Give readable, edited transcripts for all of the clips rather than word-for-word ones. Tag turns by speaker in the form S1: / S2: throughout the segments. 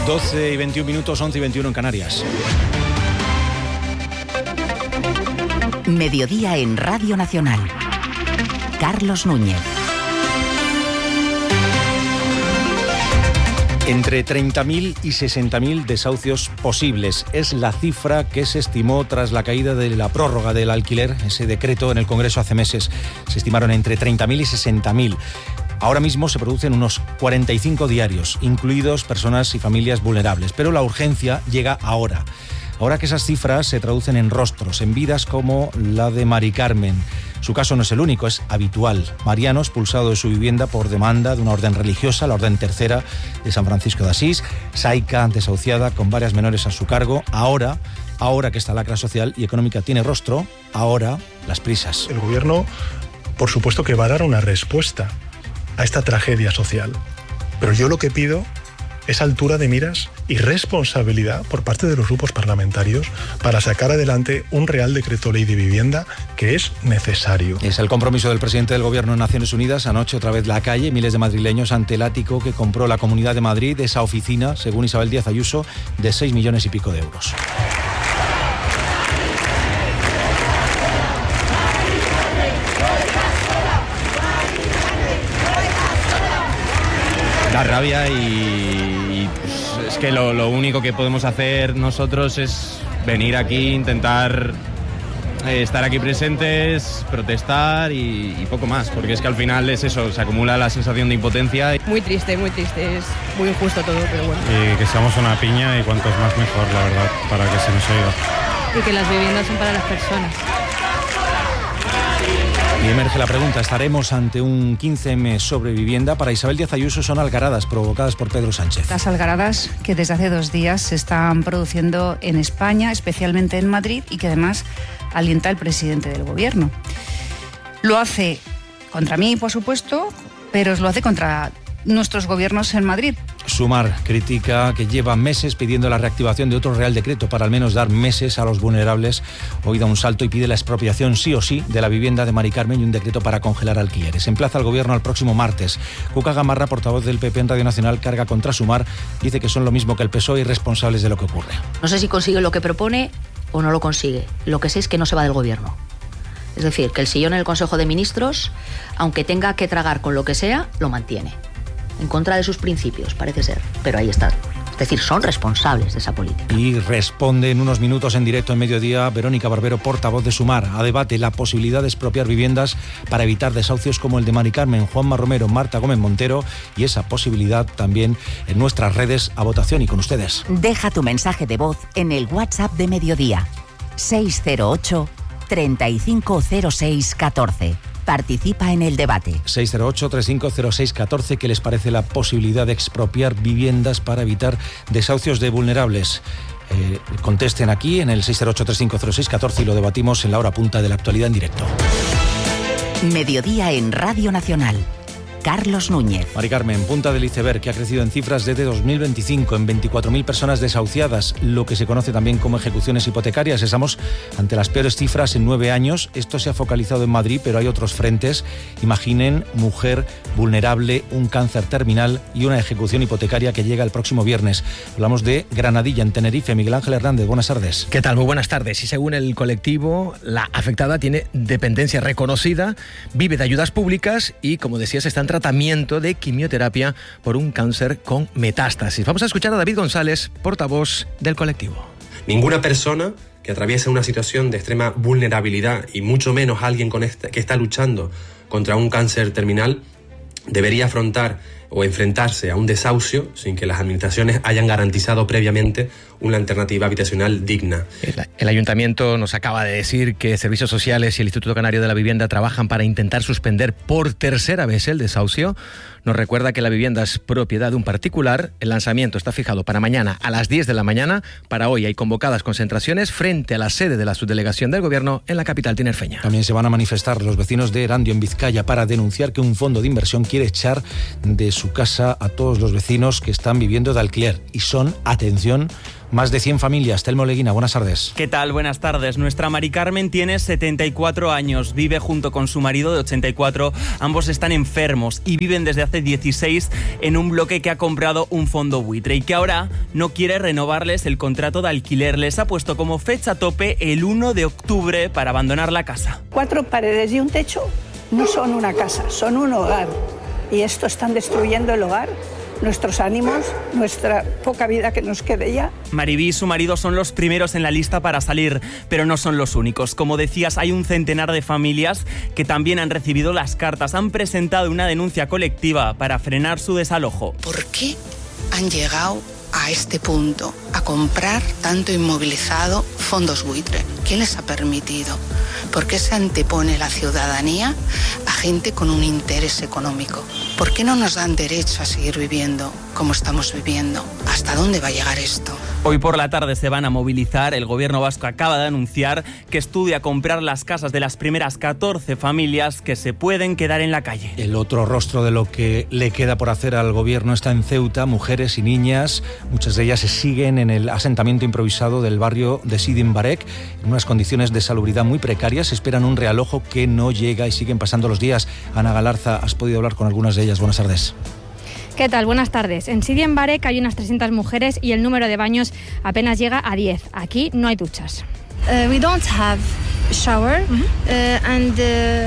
S1: 12 y 21 minutos, 11 y 21 en Canarias.
S2: Mediodía en Radio Nacional. Carlos Núñez.
S1: Entre 30.000 y 60.000 desahucios posibles es la cifra que se estimó tras la caída de la prórroga del alquiler, ese decreto en el Congreso hace meses. Se estimaron entre 30.000 y 60.000. Ahora mismo se producen unos 45 diarios, incluidos personas y familias vulnerables. Pero la urgencia llega ahora. Ahora que esas cifras se traducen en rostros, en vidas como la de Mari Carmen. Su caso no es el único, es habitual. Mariano, expulsado de su vivienda por demanda de una orden religiosa, la Orden Tercera de San Francisco de Asís. Saica, desahuciada, con varias menores a su cargo. Ahora que esta lacra social y económica tiene rostro, ahora las prisas.
S3: El gobierno, por supuesto que va a dar una respuesta a esta tragedia social. Pero yo lo que pido es altura de miras y responsabilidad por parte de los grupos parlamentarios para sacar adelante un Real Decreto Ley de Vivienda que es necesario.
S1: Es el compromiso del presidente del Gobierno en Naciones Unidas. Anoche otra vez la calle, miles de madrileños ante el ático que compró la Comunidad de Madrid, esa oficina, según Isabel Díaz Ayuso, de 6 millones y pico de euros.
S4: Da rabia y pues, es que lo único que podemos hacer nosotros es venir aquí, intentar estar aquí presentes, protestar y poco más, porque es que al final es eso, se acumula la sensación de impotencia.
S5: Muy triste, es muy injusto todo, pero bueno.
S6: Y que seamos una piña y cuantos más mejor, la verdad, para que se nos oiga.
S5: Y que las viviendas son para las personas.
S1: Y emerge la pregunta, ¿estaremos ante un 15M sobre vivienda? Para Isabel Díaz Ayuso son algaradas provocadas por Pedro Sánchez.
S7: Las algaradas que desde hace 2 días se están produciendo en España, especialmente en Madrid, y que además alienta el presidente del Gobierno. Lo hace contra mí, por supuesto, pero lo hace contra nuestros gobiernos en Madrid.
S1: Sumar critica que lleva meses pidiendo la reactivación de otro Real Decreto para al menos dar meses a los vulnerables. Hoy da un salto y pide la expropiación sí o sí de la vivienda de Mari Carmen y un decreto para congelar alquileres. Emplaza al Gobierno al próximo martes. Cuca Gamarra, portavoz del PP en Radio Nacional, carga contra Sumar. Dice que son lo mismo que el PSOE y responsables de lo que ocurre.
S8: No sé si consigue lo que propone o no lo consigue. Lo que sé es que no se va del Gobierno. Es decir, que el sillón en el Consejo de Ministros, aunque tenga que tragar con lo que sea, lo mantiene. En contra de sus principios, parece ser. Pero ahí está. Es decir, son responsables de esa política.
S1: Y responde en unos minutos en directo en Mediodía Verónica Barbero, portavoz de Sumar. A debate la posibilidad de expropiar viviendas para evitar desahucios como el de Mari Carmen, Juanma Romero, Marta Gómez Montero. Y esa posibilidad también en nuestras redes a votación y con ustedes.
S2: Deja tu mensaje de voz en el WhatsApp de Mediodía. 608 350614. Participa en el debate.
S1: 608-350614. ¿Qué les parece la posibilidad de expropiar viviendas para evitar desahucios de vulnerables? Contesten aquí en el 608-350614 y lo debatimos en la hora punta de la actualidad en directo.
S2: Mediodía en Radio Nacional. Carlos Núñez.
S1: Mari Carmen, punta del iceberg que ha crecido en cifras desde 2025 en 24.000 personas desahuciadas, lo que se conoce también como ejecuciones hipotecarias. Estamos ante las peores cifras en 9 años. Esto se ha focalizado en Madrid, pero hay otros frentes. Imaginen mujer vulnerable, un cáncer terminal y una ejecución hipotecaria que llega el próximo viernes. Hablamos de Granadilla, en Tenerife. Miguel Ángel Hernández, buenas tardes.
S9: ¿Qué tal? Muy buenas tardes. Y según el colectivo, la afectada tiene dependencia reconocida, vive de ayudas públicas y, como decías, está en tratamiento de quimioterapia por un cáncer con metástasis. Vamos a escuchar a David González, portavoz del colectivo.
S10: Ninguna persona que atraviesa una situación de extrema vulnerabilidad y mucho menos alguien que está luchando contra un cáncer terminal debería afrontar o enfrentarse a un desahucio sin que las administraciones hayan garantizado previamente una alternativa habitacional digna.
S9: El ayuntamiento nos acaba de decir que Servicios Sociales y el Instituto Canario de la Vivienda trabajan para intentar suspender por tercera vez el desahucio. Nos recuerda que la vivienda es propiedad de un particular. El lanzamiento está fijado para mañana a las 10 de la mañana. Para hoy hay convocadas concentraciones frente a la sede de la subdelegación del Gobierno en la capital tinerfeña.
S1: También se van a manifestar los vecinos de Erandio, en Vizcaya, para denunciar que un fondo de inversión quiere echar de su casa a todos los vecinos que están viviendo de alquiler. Y son, atención, más de 100 familias. Telmo Leguina, buenas tardes.
S11: ¿Qué tal? Buenas tardes. Nuestra Mari Carmen tiene 74 años, vive junto con su marido de 84. Ambos están enfermos y viven desde hace hace 16 en un bloque que ha comprado un fondo buitre y que ahora no quiere renovarles el contrato de alquiler. Les ha puesto como fecha tope el 1 de octubre para abandonar la casa.
S12: 4 paredes y un techo no son una casa, son un hogar. Y esto están destruyendo el hogar, nuestros ánimos, nuestra poca vida que nos quede ya.
S11: Maribí y su marido son los primeros en la lista para salir, pero no son los únicos. Como decías, hay un centenar de familias que también han recibido las cartas. Han presentado una denuncia colectiva para frenar su desalojo.
S13: ¿Por qué han llegado a este punto, a comprar tanto inmovilizado fondos buitre? ¿Qué les ha permitido? ¿Por qué se antepone la ciudadanía a gente con un interés económico? ¿Por qué no nos dan derecho a seguir viviendo como estamos viviendo? ¿Hasta dónde va a llegar esto?
S11: Hoy por la tarde se van a movilizar. El gobierno vasco acaba de anunciar que estudia comprar las casas de las primeras 14 familias que se pueden quedar en la calle.
S1: El otro rostro de lo que le queda por hacer al gobierno está en Ceuta. Mujeres y niñas, muchas de ellas se siguen en el asentamiento improvisado del barrio de Sidi Mbarek, en unas condiciones de salubridad muy precarias. Esperan un realojo que no llega y siguen pasando los días. Ana Galarza, has podido hablar con algunas de ellas. Buenas tardes.
S14: ¿Qué tal? Buenas tardes. En Sidi Mbarek hay unas 300 mujeres y el número de baños apenas llega a 10. Aquí no hay duchas.
S15: We don't have shower and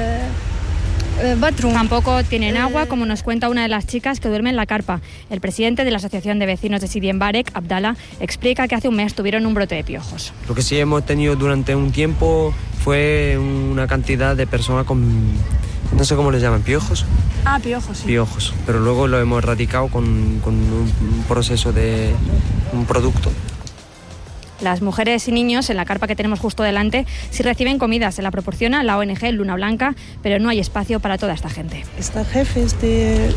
S15: bathroom.
S14: Tampoco tienen agua, como nos cuenta una de las chicas que duerme en la carpa. El presidente de la Asociación de Vecinos de Sidi Mbarek, Abdallah, explica que hace un mes tuvieron un brote de piojos.
S16: Lo que sí hemos tenido durante un tiempo fue una cantidad de personas con, no sé cómo les llaman, piojos.
S15: Ah, piojos, sí.
S16: Piojos, pero luego lo hemos erradicado con un proceso de un producto.
S14: Las mujeres y niños en la carpa que tenemos justo delante sí reciben comida, se la proporciona la ONG Luna Blanca, pero no hay espacio para toda esta gente.
S17: Están jefes de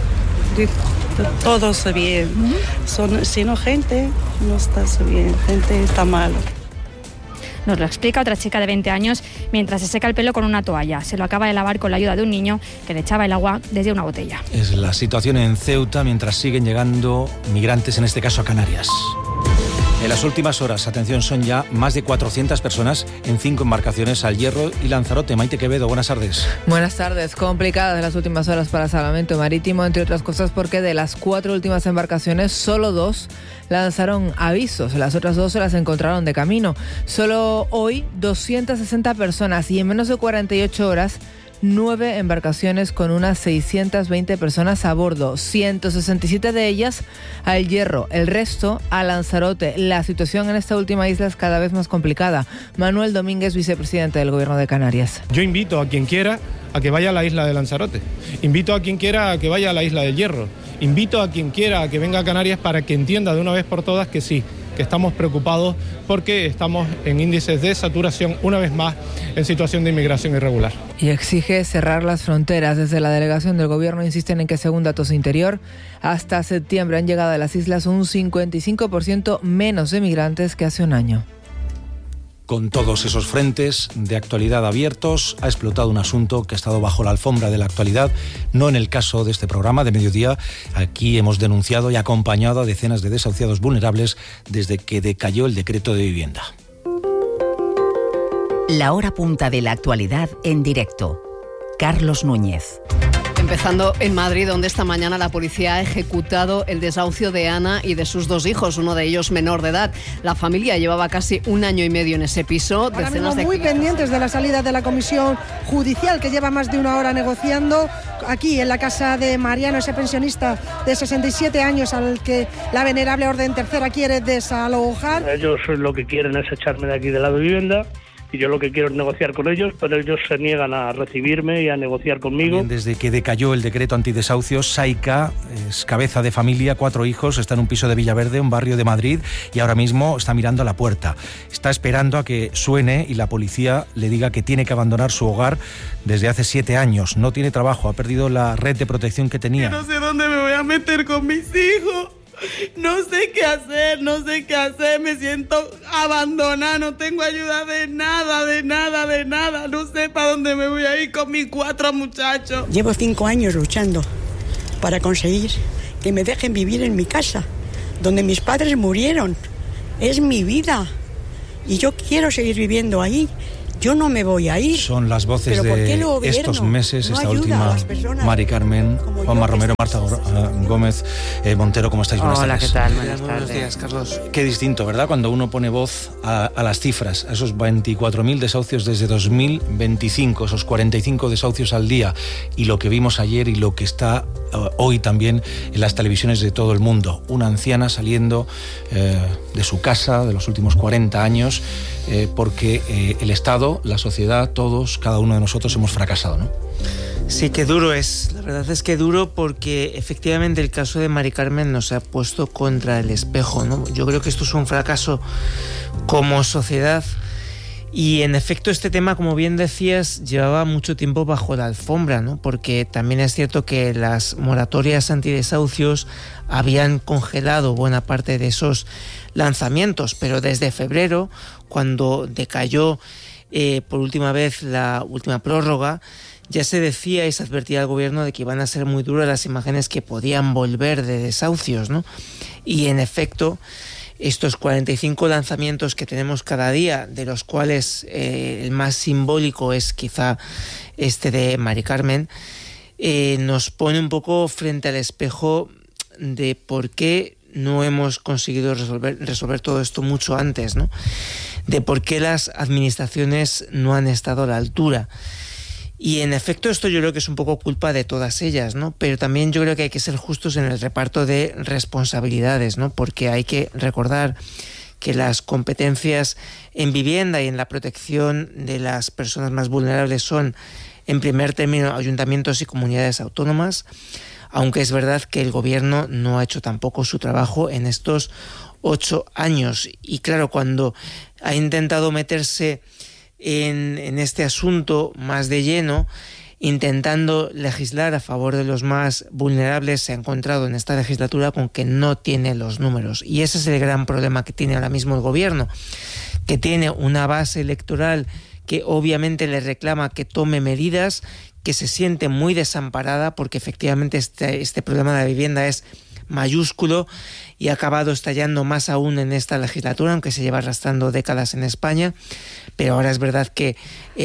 S17: todos bien, sino gente no está bien, gente está mal.
S14: Nos lo explica otra chica de 20 años mientras se seca el pelo con una toalla. Se lo acaba de lavar con la ayuda de un niño que le echaba el agua desde una botella.
S1: Es la situación en Ceuta mientras siguen llegando migrantes, en este caso a Canarias. En las últimas horas, atención, son ya más de 400 personas en 5 embarcaciones al Hierro y Lanzarote. Maite Quevedo, buenas tardes.
S18: Buenas tardes. Complicadas las últimas horas para Salvamento Marítimo, entre otras cosas porque de las 4 últimas embarcaciones, solo 2 lanzaron avisos. Las otras 2 se las encontraron de camino. Solo hoy, 260 personas y en menos de 48 horas, 9 embarcaciones con unas 620 personas a bordo, 167 de ellas al Hierro, el resto a Lanzarote. La situación en esta última isla es cada vez más complicada. Manuel Domínguez, vicepresidente del Gobierno de Canarias.
S19: Yo invito a quien quiera a que vaya a la isla de Lanzarote, invito a quien quiera a que vaya a la isla del Hierro, invito a quien quiera a que venga a Canarias para que entienda de una vez por todas que sí, que estamos preocupados porque estamos en índices de saturación, una vez más, en situación de inmigración irregular.
S18: Y exige cerrar las fronteras. Desde la delegación del gobierno insisten en que, según datos Interior, hasta septiembre han llegado a las islas un 55% menos de migrantes que hace un año.
S1: Con todos esos frentes de actualidad abiertos, ha explotado un asunto que ha estado bajo la alfombra de la actualidad, no en el caso de este programa de Mediodía. Aquí hemos denunciado y acompañado a decenas de desahuciados vulnerables desde que decayó el decreto de vivienda.
S2: La hora punta de la actualidad en directo. Carlos Núñez.
S20: Empezando en Madrid, donde esta mañana la policía ha ejecutado el desahucio de Ana y de sus 2 hijos, uno de ellos menor de edad. La familia llevaba casi 1 año y medio en ese piso.
S21: Ahora mismo muy pendientes de la salida de la comisión judicial, que lleva más de 1 hora negociando aquí en la casa de Mariano, ese pensionista de 67 años al que la venerable orden tercera quiere desalojar.
S22: Ellos lo que quieren es echarme de aquí de la vivienda. Y yo lo que quiero es negociar con ellos, pero ellos se niegan a recibirme y a negociar conmigo.
S1: También desde que decayó el decreto antidesahucios, Saika es cabeza de familia, 4 hijos, está en un piso de Villaverde, un barrio de Madrid, y ahora mismo está mirando a la puerta. Está esperando a que suene y la policía le diga que tiene que abandonar su hogar desde hace 7 años. No tiene trabajo, ha perdido la red de protección que tenía.
S23: Yo no sé dónde me voy a meter con mis hijos. No sé qué hacer, me siento abandonada, no tengo ayuda de nada, no sé para dónde me voy a ir con mis 4 muchachos.
S24: Llevo 5 años luchando para conseguir que me dejen vivir en mi casa, donde mis padres murieron. Es mi vida y yo quiero seguir viviendo ahí. Yo no me voy a ir.
S1: Son las voces de estos meses, esta última, Mari Carmen, Juanma Romero, Marta Gómez Montero, ¿cómo estáis? Buenas tardes.
S3: Hola, ¿qué tal? Buenas
S16: Buenos días, Carlos.
S1: Qué distinto, ¿verdad? Cuando uno pone voz a las cifras, a esos 24.000 desahucios desde 2025, esos 45 desahucios al día, y lo que vimos ayer y lo que está hoy también en las televisiones de todo el mundo. Una anciana saliendo de su casa de los últimos 40 años porque el Estado, la sociedad, todos, cada uno de nosotros hemos fracasado, ¿no?
S3: Sí, qué duro es. La verdad es que duro porque efectivamente el caso de Mari Carmen nos ha puesto contra el espejo, ¿no? Yo creo que esto es un fracaso como sociedad y en efecto este tema, como bien decías, llevaba mucho tiempo bajo la alfombra, ¿no? Porque también es cierto que las moratorias antidesahucios habían congelado buena parte de esos lanzamientos, pero desde febrero, cuando decayó por última vez la última prórroga, ya se decía y se advertía al gobierno de que iban a ser muy duras las imágenes que podían volver de desahucios, ¿no? Y en efecto, estos 45 lanzamientos que tenemos cada día, de los cuales el más simbólico es quizá este de Mari Carmen, nos pone un poco frente al espejo de por qué no hemos conseguido resolver todo esto mucho antes, ¿no? De por qué las administraciones no han estado a la altura. Y en efecto esto yo creo que es un poco culpa de todas ellas, ¿no? Pero también yo creo que hay que ser justos en el reparto de responsabilidades, ¿no? Porque hay que recordar que las competencias en vivienda y en la protección de las personas más vulnerables son, en primer término, ayuntamientos y comunidades autónomas, aunque es verdad que el gobierno no ha hecho tampoco su trabajo en estos 8 años. Y claro, cuando ha intentado meterse en este asunto más de lleno, intentando legislar a favor de los más vulnerables, se ha encontrado en esta legislatura con que no tiene los números. Y ese es el gran problema que tiene ahora mismo el gobierno, que tiene una base electoral que obviamente le reclama que tome medidas, que se siente muy desamparada porque efectivamente este problema de la vivienda es mayúsculo y ha acabado estallando más aún en esta legislatura, aunque se lleva arrastrando décadas en España, pero ahora es verdad que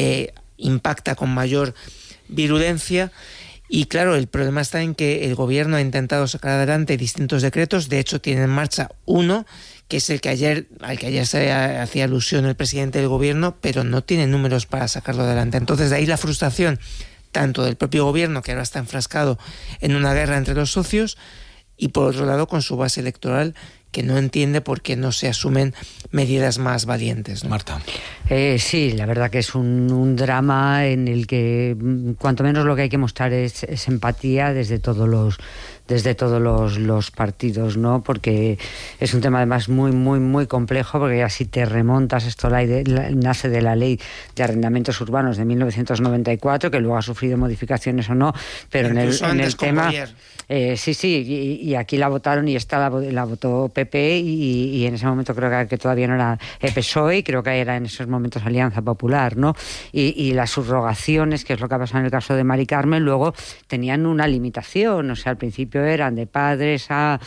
S3: impacta con mayor virulencia. Y claro, el problema está en que el gobierno ha intentado sacar adelante distintos decretos. De hecho, tiene en marcha uno, que es al que ayer se hacía alusión el presidente del gobierno, pero no tiene números para sacarlo adelante. Entonces, de ahí la frustración tanto del propio gobierno, que ahora está enfrascado en una guerra entre los socios, y por otro lado con su base electoral, que no entiende por qué no se asumen medidas más valientes, ¿no?
S1: Marta.
S4: Sí, la verdad que es un drama en el que cuanto menos lo que hay que mostrar es empatía desde todos los partidos, ¿no? Porque es un tema además muy, muy, muy complejo, porque ya si te remontas, esto nace de la ley de arrendamientos urbanos de 1994, que luego ha sufrido modificaciones o no, pero en el tema... sí, y aquí la votaron y esta la votó PP y en ese momento creo que todavía no era PSOE, y creo que era en esos momentos Alianza Popular, ¿no? Y las subrogaciones, que es lo que ha pasado en el caso de Mari Carmen, luego tenían una limitación, o sea, al principio eran de padres a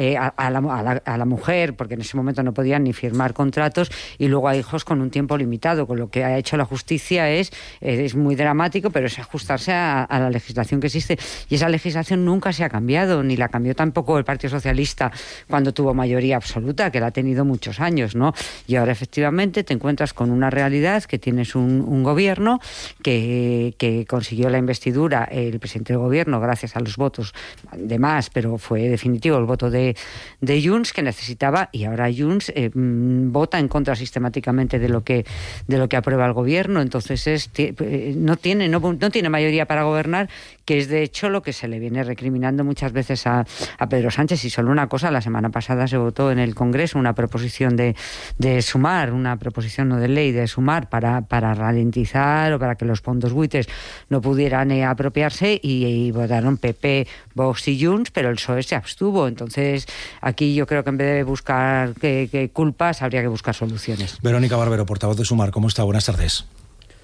S4: la mujer, porque en ese momento no podían ni firmar contratos, y luego a hijos con un tiempo limitado, con lo que ha hecho la justicia es muy dramático, pero es ajustarse a la legislación que existe, y esa legislación nunca se ha cambiado, ni la cambió tampoco el Partido Socialista cuando tuvo mayoría absoluta, que la ha tenido muchos años, ¿no? Y ahora efectivamente te encuentras con una realidad que tienes un gobierno que consiguió la investidura, el presidente del gobierno, gracias a los votos de más, pero fue definitivo el voto de Junts, que necesitaba, y ahora Junts vota en contra sistemáticamente de lo que aprueba el gobierno. Entonces no tiene mayoría para gobernar, que es de hecho lo que se le viene recriminando muchas veces a Pedro Sánchez. Y solo una cosa, la semana pasada se votó en el Congreso una proposición de sumar, una proposición no de ley, de sumar para ralentizar o para que los fondos buitres no pudieran apropiarse, y votaron PP, Vox y Junts, pero el PSOE se abstuvo. Entonces aquí yo creo que en vez de buscar culpas habría que buscar soluciones.
S1: Verónica Barbero, portavoz de Sumar, ¿cómo está? Buenas tardes.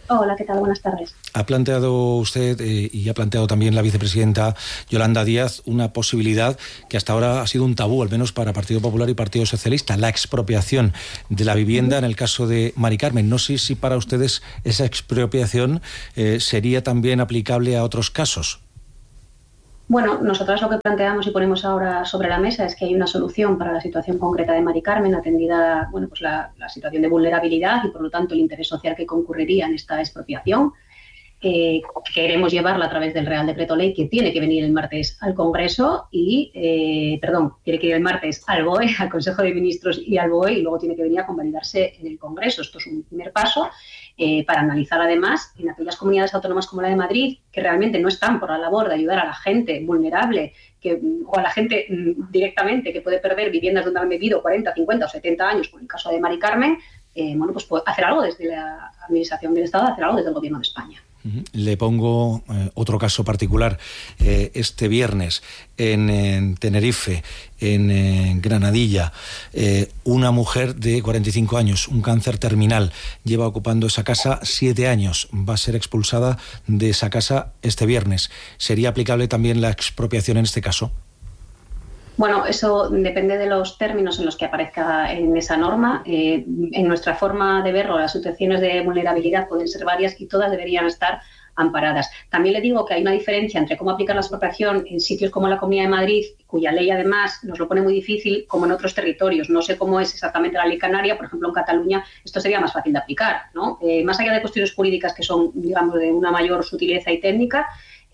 S5: Hola, ¿qué tal? Buenas tardes.
S1: Ha planteado usted y ha planteado también la vicepresidenta Yolanda Díaz una posibilidad que hasta ahora ha sido un tabú, al menos para Partido Popular y Partido Socialista, la expropiación de la vivienda en el caso de Mari Carmen. No sé si para ustedes esa expropiación sería también aplicable a otros casos.
S5: Bueno, nosotras lo que planteamos y ponemos ahora sobre la mesa es que hay una solución para la situación concreta de Mari Carmen, atendida pues la situación de vulnerabilidad y por lo tanto el interés social que concurriría en esta expropiación. Queremos llevarla a través del Real Decreto Ley, que tiene que venir el martes al Congreso y, tiene que ir el martes al BOE, al Consejo de Ministros y al BOE, y luego tiene que venir a convalidarse en el Congreso. Esto es un primer paso para analizar además en aquellas comunidades autónomas como la de Madrid, que realmente no están por la labor de ayudar a la gente vulnerable o a la gente directamente que puede perder viviendas donde han vivido 40, 50 o 70 años, como en el caso de Mari Carmen, pues hacer algo desde la Administración del Estado, hacer algo desde el Gobierno de España.
S1: Le pongo otro caso particular. Este viernes en Tenerife, en Granadilla, una mujer de 45 años, un cáncer terminal, lleva ocupando esa casa 7 años. Va a ser expulsada de esa casa este viernes. ¿Sería aplicable también la expropiación en este caso?
S5: Bueno, eso depende de los términos en los que aparezca en esa norma. En nuestra forma de verlo, las situaciones de vulnerabilidad pueden ser varias y todas deberían estar amparadas. También le digo que hay una diferencia entre cómo aplicar la expropiación en sitios como la Comunidad de Madrid, cuya ley además nos lo pone muy difícil, como en otros territorios. No sé cómo es exactamente la ley canaria, por ejemplo en Cataluña esto sería más fácil de aplicar, ¿no? Más allá de cuestiones jurídicas que son, digamos, de una mayor sutileza y técnica,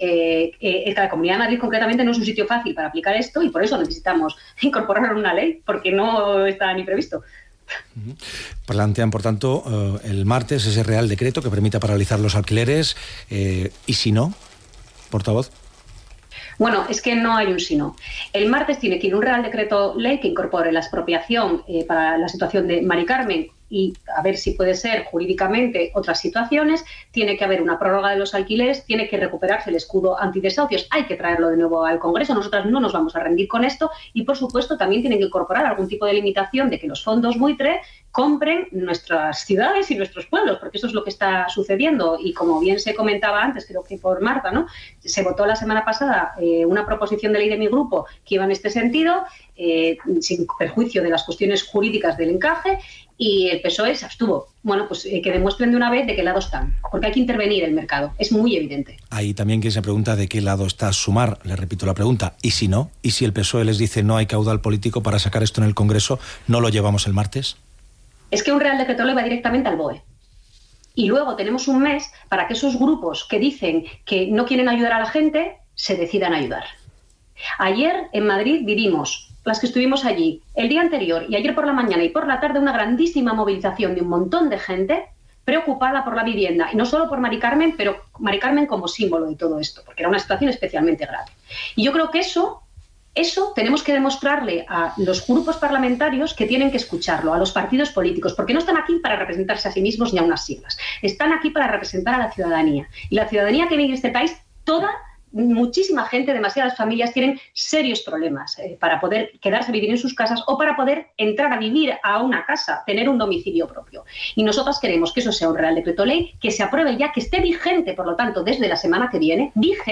S5: la Comunidad de Madrid concretamente no es un sitio fácil para aplicar esto y por eso necesitamos incorporarlo en una ley, porque no está ni previsto.
S1: Plantean, por tanto, el martes ese Real Decreto que permita paralizar los alquileres. ¿Y si no, portavoz?
S5: Bueno, es que no hay un si no. El martes tiene que ir un Real Decreto Ley que incorpore la expropiación para la situación de Mari Carmen y a ver si puede ser jurídicamente otras situaciones. Tiene que haber una prórroga de los alquileres, tiene que recuperarse el escudo antidesahucios, hay que traerlo de nuevo al Congreso. Nosotras no nos vamos a rendir con esto y, por supuesto, también tienen que incorporar algún tipo de limitación de que los fondos buitre compren nuestras ciudades y nuestros pueblos, porque eso es lo que está sucediendo. Y como bien se comentaba antes, creo que por Marta, ¿no? Se votó la semana pasada una proposición de ley de mi grupo que iba en este sentido, sin perjuicio de las cuestiones jurídicas del encaje, y el PSOE se abstuvo. Bueno, pues que demuestren de una vez de qué lado están, porque hay que intervenir el mercado, es muy evidente.
S1: Hay también quien se pregunta de qué lado está Sumar. Le repito la pregunta, ¿y si no? ¿Y si el PSOE les dice no hay caudal político para sacar esto en el Congreso, no lo llevamos el martes?
S5: Es que un Real Decreto Ley va directamente al BOE. Y luego tenemos un mes para que esos grupos que dicen que no quieren ayudar a la gente se decidan a ayudar. Ayer en Madrid vivimos, las que estuvimos allí, el día anterior y ayer por la mañana y por la tarde, una grandísima movilización de un montón de gente preocupada por la vivienda. Y no solo por Mari Carmen, pero Mari Carmen como símbolo de todo esto, porque era una situación especialmente grave. Y yo creo que eso tenemos que demostrarle a los grupos parlamentarios que tienen que escucharlo, a los partidos políticos, porque no están aquí para representarse a sí mismos ni a unas siglas. Están aquí para representar a la ciudadanía. Y la ciudadanía que vive en este país, muchísima gente, demasiadas familias tienen serios problemas para poder quedarse a vivir en sus casas o para poder entrar a vivir a una casa, tener un domicilio propio. Y nosotras queremos que eso sea un Real Decreto Ley, que se apruebe ya, que esté vigente, por lo tanto, desde la semana que viene,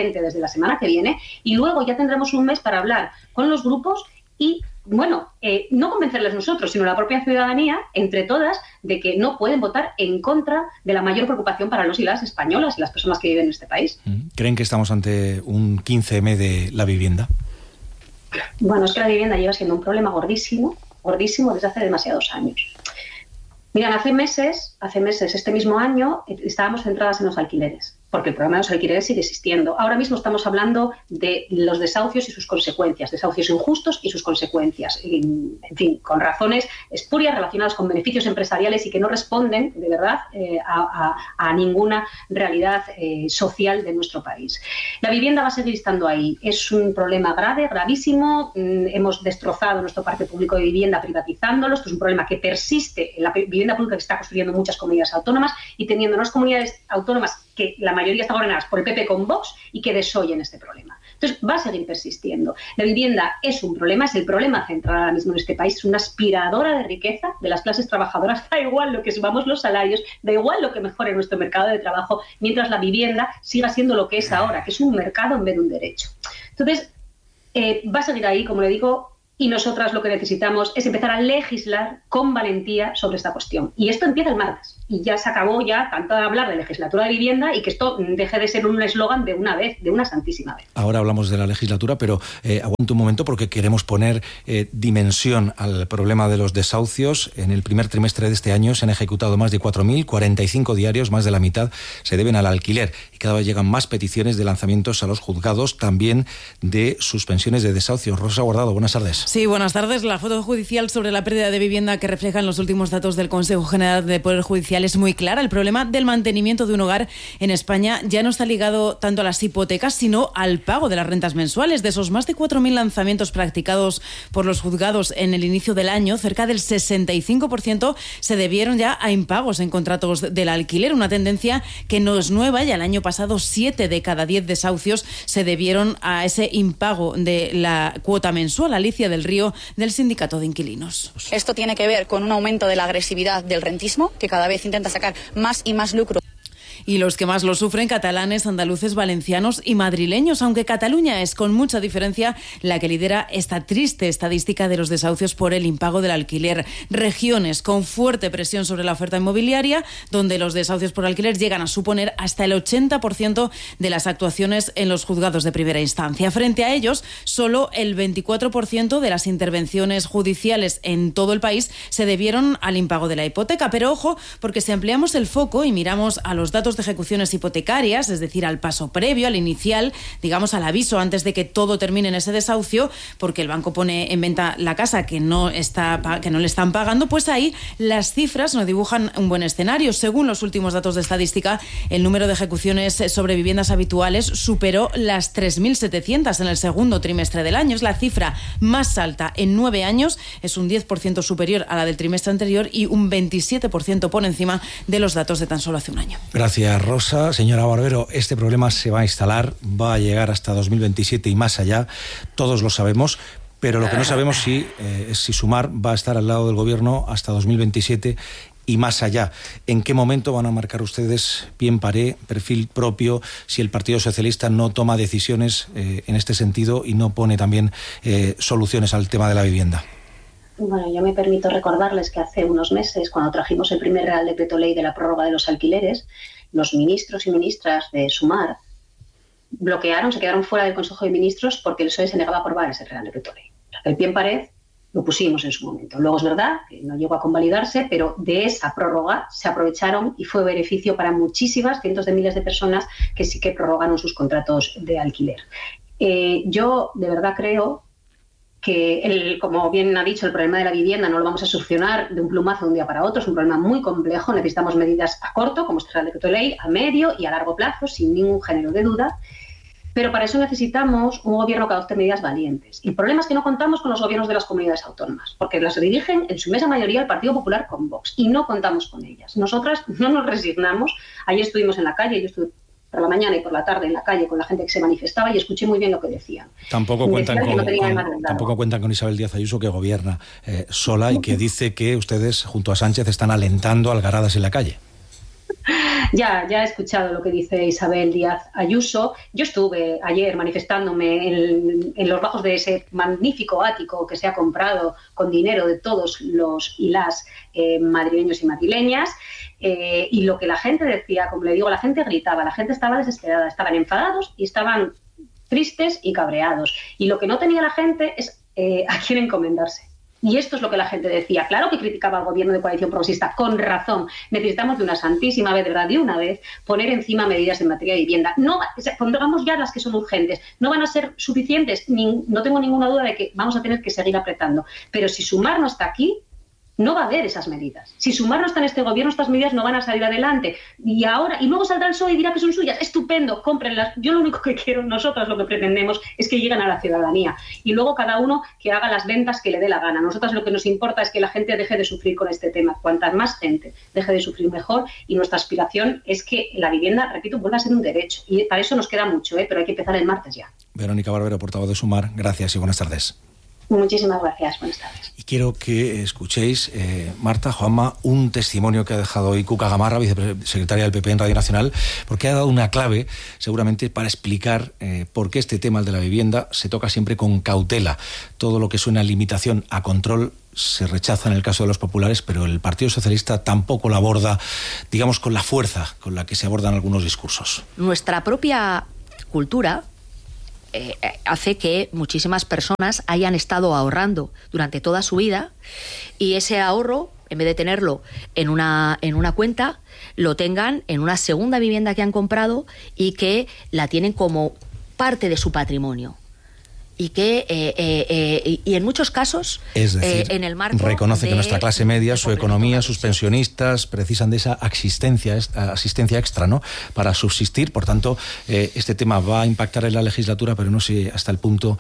S5: y luego ya tendremos un mes para hablar con los grupos y, bueno, no convencerles nosotros, sino la propia ciudadanía, entre todas, de que no pueden votar en contra de la mayor preocupación para los y las españolas y las personas que viven en este país.
S1: ¿Creen que estamos ante un 15M de la vivienda?
S5: Bueno, es que la vivienda lleva siendo un problema gordísimo desde hace demasiados años. Miren, hace meses, este mismo año, estábamos centradas en los alquileres, porque el problema de los alquileres sigue existiendo. Ahora mismo estamos hablando de los desahucios y sus consecuencias, desahucios injustos y sus consecuencias, en fin, con razones espurias relacionadas con beneficios empresariales y que no responden, de verdad, a ninguna realidad social de nuestro país. La vivienda va a seguir estando ahí. Es un problema grave, gravísimo. Hemos destrozado nuestro parque público de vivienda privatizándolo. Esto es un problema que persiste en la vivienda pública que está construyendo muchas comunidades autónomas y teniendo unas comunidades autónomas que la mayoría están gobernadas por el PP con Vox y que desoyen este problema. Entonces va a seguir persistiendo. La vivienda es un problema, es el problema central ahora mismo en este país, es una aspiradora de riqueza de las clases trabajadoras, da igual lo que subamos los salarios, da igual lo que mejore nuestro mercado de trabajo, mientras la vivienda siga siendo lo que es ahora, que es un mercado en vez de un derecho. Entonces, va a seguir ahí, como le digo, y nosotras lo que necesitamos es empezar a legislar con valentía sobre esta cuestión. Y esto empieza el martes. Y ya se acabó ya tanto de hablar de legislatura de vivienda y que esto deje de ser un eslogan de una vez, de una santísima vez.
S1: Ahora hablamos de la legislatura, pero aguante un momento porque queremos poner dimensión al problema de los desahucios. En el primer trimestre de este año se han ejecutado más de 4.045 diarios, más de la mitad se deben al alquiler. Y cada vez llegan más peticiones de lanzamientos a los juzgados, también de suspensiones de desahucios. Rosa Guardado, buenas tardes.
S6: Sí, buenas tardes. La foto judicial sobre la pérdida de vivienda que reflejan los últimos datos del Consejo General de Poder Judicial es muy clara. El problema del mantenimiento de un hogar en España ya no está ligado tanto a las hipotecas, sino al pago de las rentas mensuales. De esos más de 4.000 lanzamientos practicados por los juzgados en el inicio del año, cerca del 65% se debieron ya a impagos en contratos del alquiler, una tendencia que no es nueva. Ya el año pasado 7 de cada 10 desahucios se debieron a ese impago de la cuota mensual. Alicia del Río, del Sindicato de Inquilinos.
S7: Esto tiene que ver con un aumento de la agresividad del rentismo, que cada vez intenta sacar más y más lucro.
S6: Y los que más lo sufren, catalanes, andaluces, valencianos y madrileños, aunque Cataluña es con mucha diferencia la que lidera esta triste estadística de los desahucios por el impago del alquiler. Regiones con fuerte presión sobre la oferta inmobiliaria, donde los desahucios por alquiler llegan a suponer hasta el 80% de las actuaciones en los juzgados de primera instancia. Frente a ellos, solo el 24% de las intervenciones judiciales en todo el país se debieron al impago de la hipoteca. Pero ojo, porque si ampliamos el foco y miramos a los datos de ejecuciones hipotecarias, es decir, al paso previo, al inicial, digamos al aviso antes de que todo termine en ese desahucio, porque el banco pone en venta la casa que no le están pagando, pues ahí las cifras nos dibujan un buen escenario. Según los últimos datos de estadística, el número de ejecuciones sobre viviendas habituales superó las 3.700 en el segundo trimestre del año. Es la cifra más alta en 9 años, es un 10% superior a la del trimestre anterior y un 27% por encima de los datos de tan solo hace un año.
S1: Gracias, Rosa. Señora Barbero, este problema se va a instalar, va a llegar hasta 2027 y más allá, todos lo sabemos, pero lo que no sabemos es si Sumar va a estar al lado del gobierno hasta 2027 y más allá. ¿En qué momento van a marcar ustedes pie en pared, perfil propio, si el Partido Socialista no toma decisiones en este sentido y no pone también soluciones al tema de la vivienda?
S5: Bueno, yo me permito recordarles que hace unos meses, cuando trajimos el primer Real Decreto Ley de la prórroga de los alquileres, los ministros y ministras de Sumar se quedaron fuera del Consejo de Ministros porque el PSOE se negaba a aprobar ese Real Decreto Ley. El pie en pared lo pusimos en su momento. Luego es verdad que no llegó a convalidarse, pero de esa prórroga se aprovecharon y fue beneficio para muchísimas, cientos de miles de personas que sí que prorrogaron sus contratos de alquiler. Yo de verdad creo que, como bien ha dicho, el problema de la vivienda no lo vamos a solucionar de un plumazo de un día para otro. Es un problema muy complejo. Necesitamos medidas a corto, como este Real Decreto de Ley, a medio y a largo plazo, sin ningún género de duda. Pero para eso necesitamos un gobierno que adopte medidas valientes. Y el problema es que no contamos con los gobiernos de las comunidades autónomas, porque las dirigen en su inmensa mayoría el Partido Popular con Vox, y no contamos con ellas. Nosotras no nos resignamos. Ayer estuvimos en la calle, yo estuve por la mañana y por la tarde en la calle con la gente que se manifestaba y escuché muy bien lo que decían.
S1: Tampoco cuentan con Isabel Díaz Ayuso, que gobierna sola y que dice que ustedes junto a Sánchez están alentando algaradas en la calle.
S5: Ya he escuchado lo que dice Isabel Díaz Ayuso. Yo estuve ayer manifestándome en los bajos de ese magnífico ático que se ha comprado con dinero de todos los y las madrileños y madrileñas. Y lo que la gente decía, como le digo, la gente gritaba, la gente estaba desesperada, estaban enfadados y estaban tristes y cabreados. Y lo que no tenía la gente es a quién encomendarse. Y esto es lo que la gente decía. Claro que criticaba al gobierno de coalición progresista, con razón. Necesitamos de una santísima vez, de verdad, de una vez, poner encima medidas en materia de vivienda. No, pongamos ya las que son urgentes. No van a ser suficientes, no tengo ninguna duda de que vamos a tener que seguir apretando. Pero si Sumar no está aquí, no va a haber esas medidas. Si Sumar no está en este gobierno, estas medidas no van a salir adelante. Y luego saldrá el PSOE y dirá que son suyas. Estupendo, cómprenlas. Yo lo único que quiero, nosotras lo que pretendemos es que lleguen a la ciudadanía. Y luego cada uno que haga las ventas que le dé la gana. Nosotras lo que nos importa es que la gente deje de sufrir con este tema. Cuanta más gente deje de sufrir, mejor. Y nuestra aspiración es que la vivienda, repito, vuelva a ser un derecho. Y para eso nos queda mucho, pero hay que empezar el martes ya.
S1: Verónica Barbero, portavoz de Sumar, gracias y buenas tardes.
S5: Muchísimas gracias, buenas tardes.
S1: Y quiero que escuchéis, Marta, Juanma, un testimonio que ha dejado hoy Cuca Gamarra, vicesecretaria del PP en Radio Nacional, porque ha dado una clave, seguramente, para explicar por qué este tema, el de la vivienda, se toca siempre con cautela. Todo lo que suena a limitación, a control, se rechaza en el caso de los populares, pero el Partido Socialista tampoco la aborda, digamos, con la fuerza con la que se abordan algunos discursos.
S8: Nuestra propia cultura hace que muchísimas personas hayan estado ahorrando durante toda su vida y ese ahorro, en vez de tenerlo en una cuenta, lo tengan en una segunda vivienda que han comprado y que la tienen como parte de su patrimonio. Y que y en muchos casos,
S1: es decir,
S8: en el marco
S1: reconoce que nuestra clase media, su economía, sus pensionistas precisan de esa asistencia extra, ¿no?, para subsistir. Por tanto, este tema va a impactar en la legislatura, pero no sé hasta el punto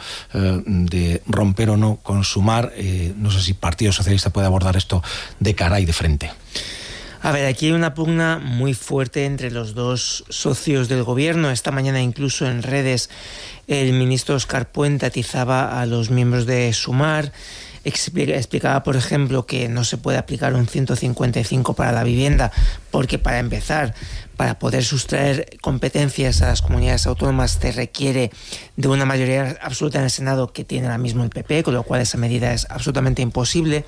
S1: de romper o no con Sumar. No sé si Partido Socialista puede abordar esto de cara y de frente.
S3: A ver, aquí hay una pugna muy fuerte entre los dos socios del gobierno. Esta mañana incluso en redes el ministro Óscar Puente atizaba a los miembros de Sumar. Explicaba, por ejemplo, que no se puede aplicar un 155 para la vivienda porque, para empezar, para poder sustraer competencias a las comunidades autónomas te requiere de una mayoría absoluta en el Senado que tiene ahora mismo el PP, con lo cual esa medida es absolutamente imposible.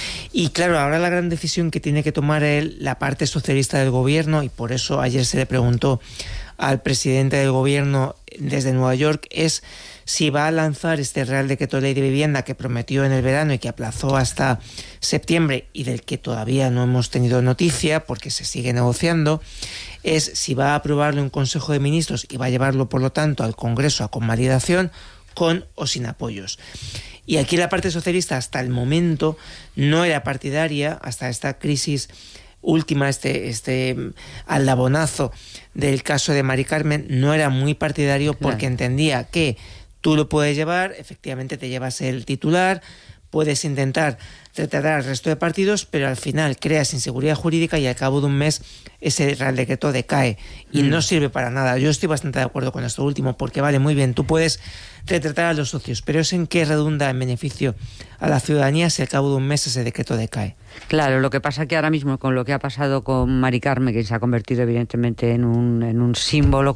S3: Y claro, ahora la gran decisión que tiene que tomar la parte socialista del gobierno, y por eso ayer se le preguntó al presidente del gobierno desde Nueva York, es si va a lanzar este Real Decreto Ley de Vivienda que prometió en el verano y que aplazó hasta septiembre y del que todavía no hemos tenido noticia porque se sigue negociando, es si va a aprobarlo en Consejo de Ministros y va a llevarlo, por lo tanto, al Congreso a convalidación, con o sin apoyos. Y aquí la parte socialista hasta el momento no era partidaria, hasta esta crisis última, este aldabonazo del caso de Mari Carmen, no era muy partidario porque entendía que tú lo puedes llevar, efectivamente te llevas el titular, puedes intentar retratar al resto de partidos, pero al final creas inseguridad jurídica y al cabo de un mes ese Real Decreto decae y no sirve para nada. Yo estoy bastante de acuerdo con esto último porque vale muy bien, tú puedes retratar a los socios, pero es en qué redunda en beneficio a la ciudadanía si al cabo de un mes ese decreto decae.
S4: Claro, lo que pasa que ahora mismo con lo que ha pasado con Mari Carmen, que se ha convertido evidentemente en un símbolo,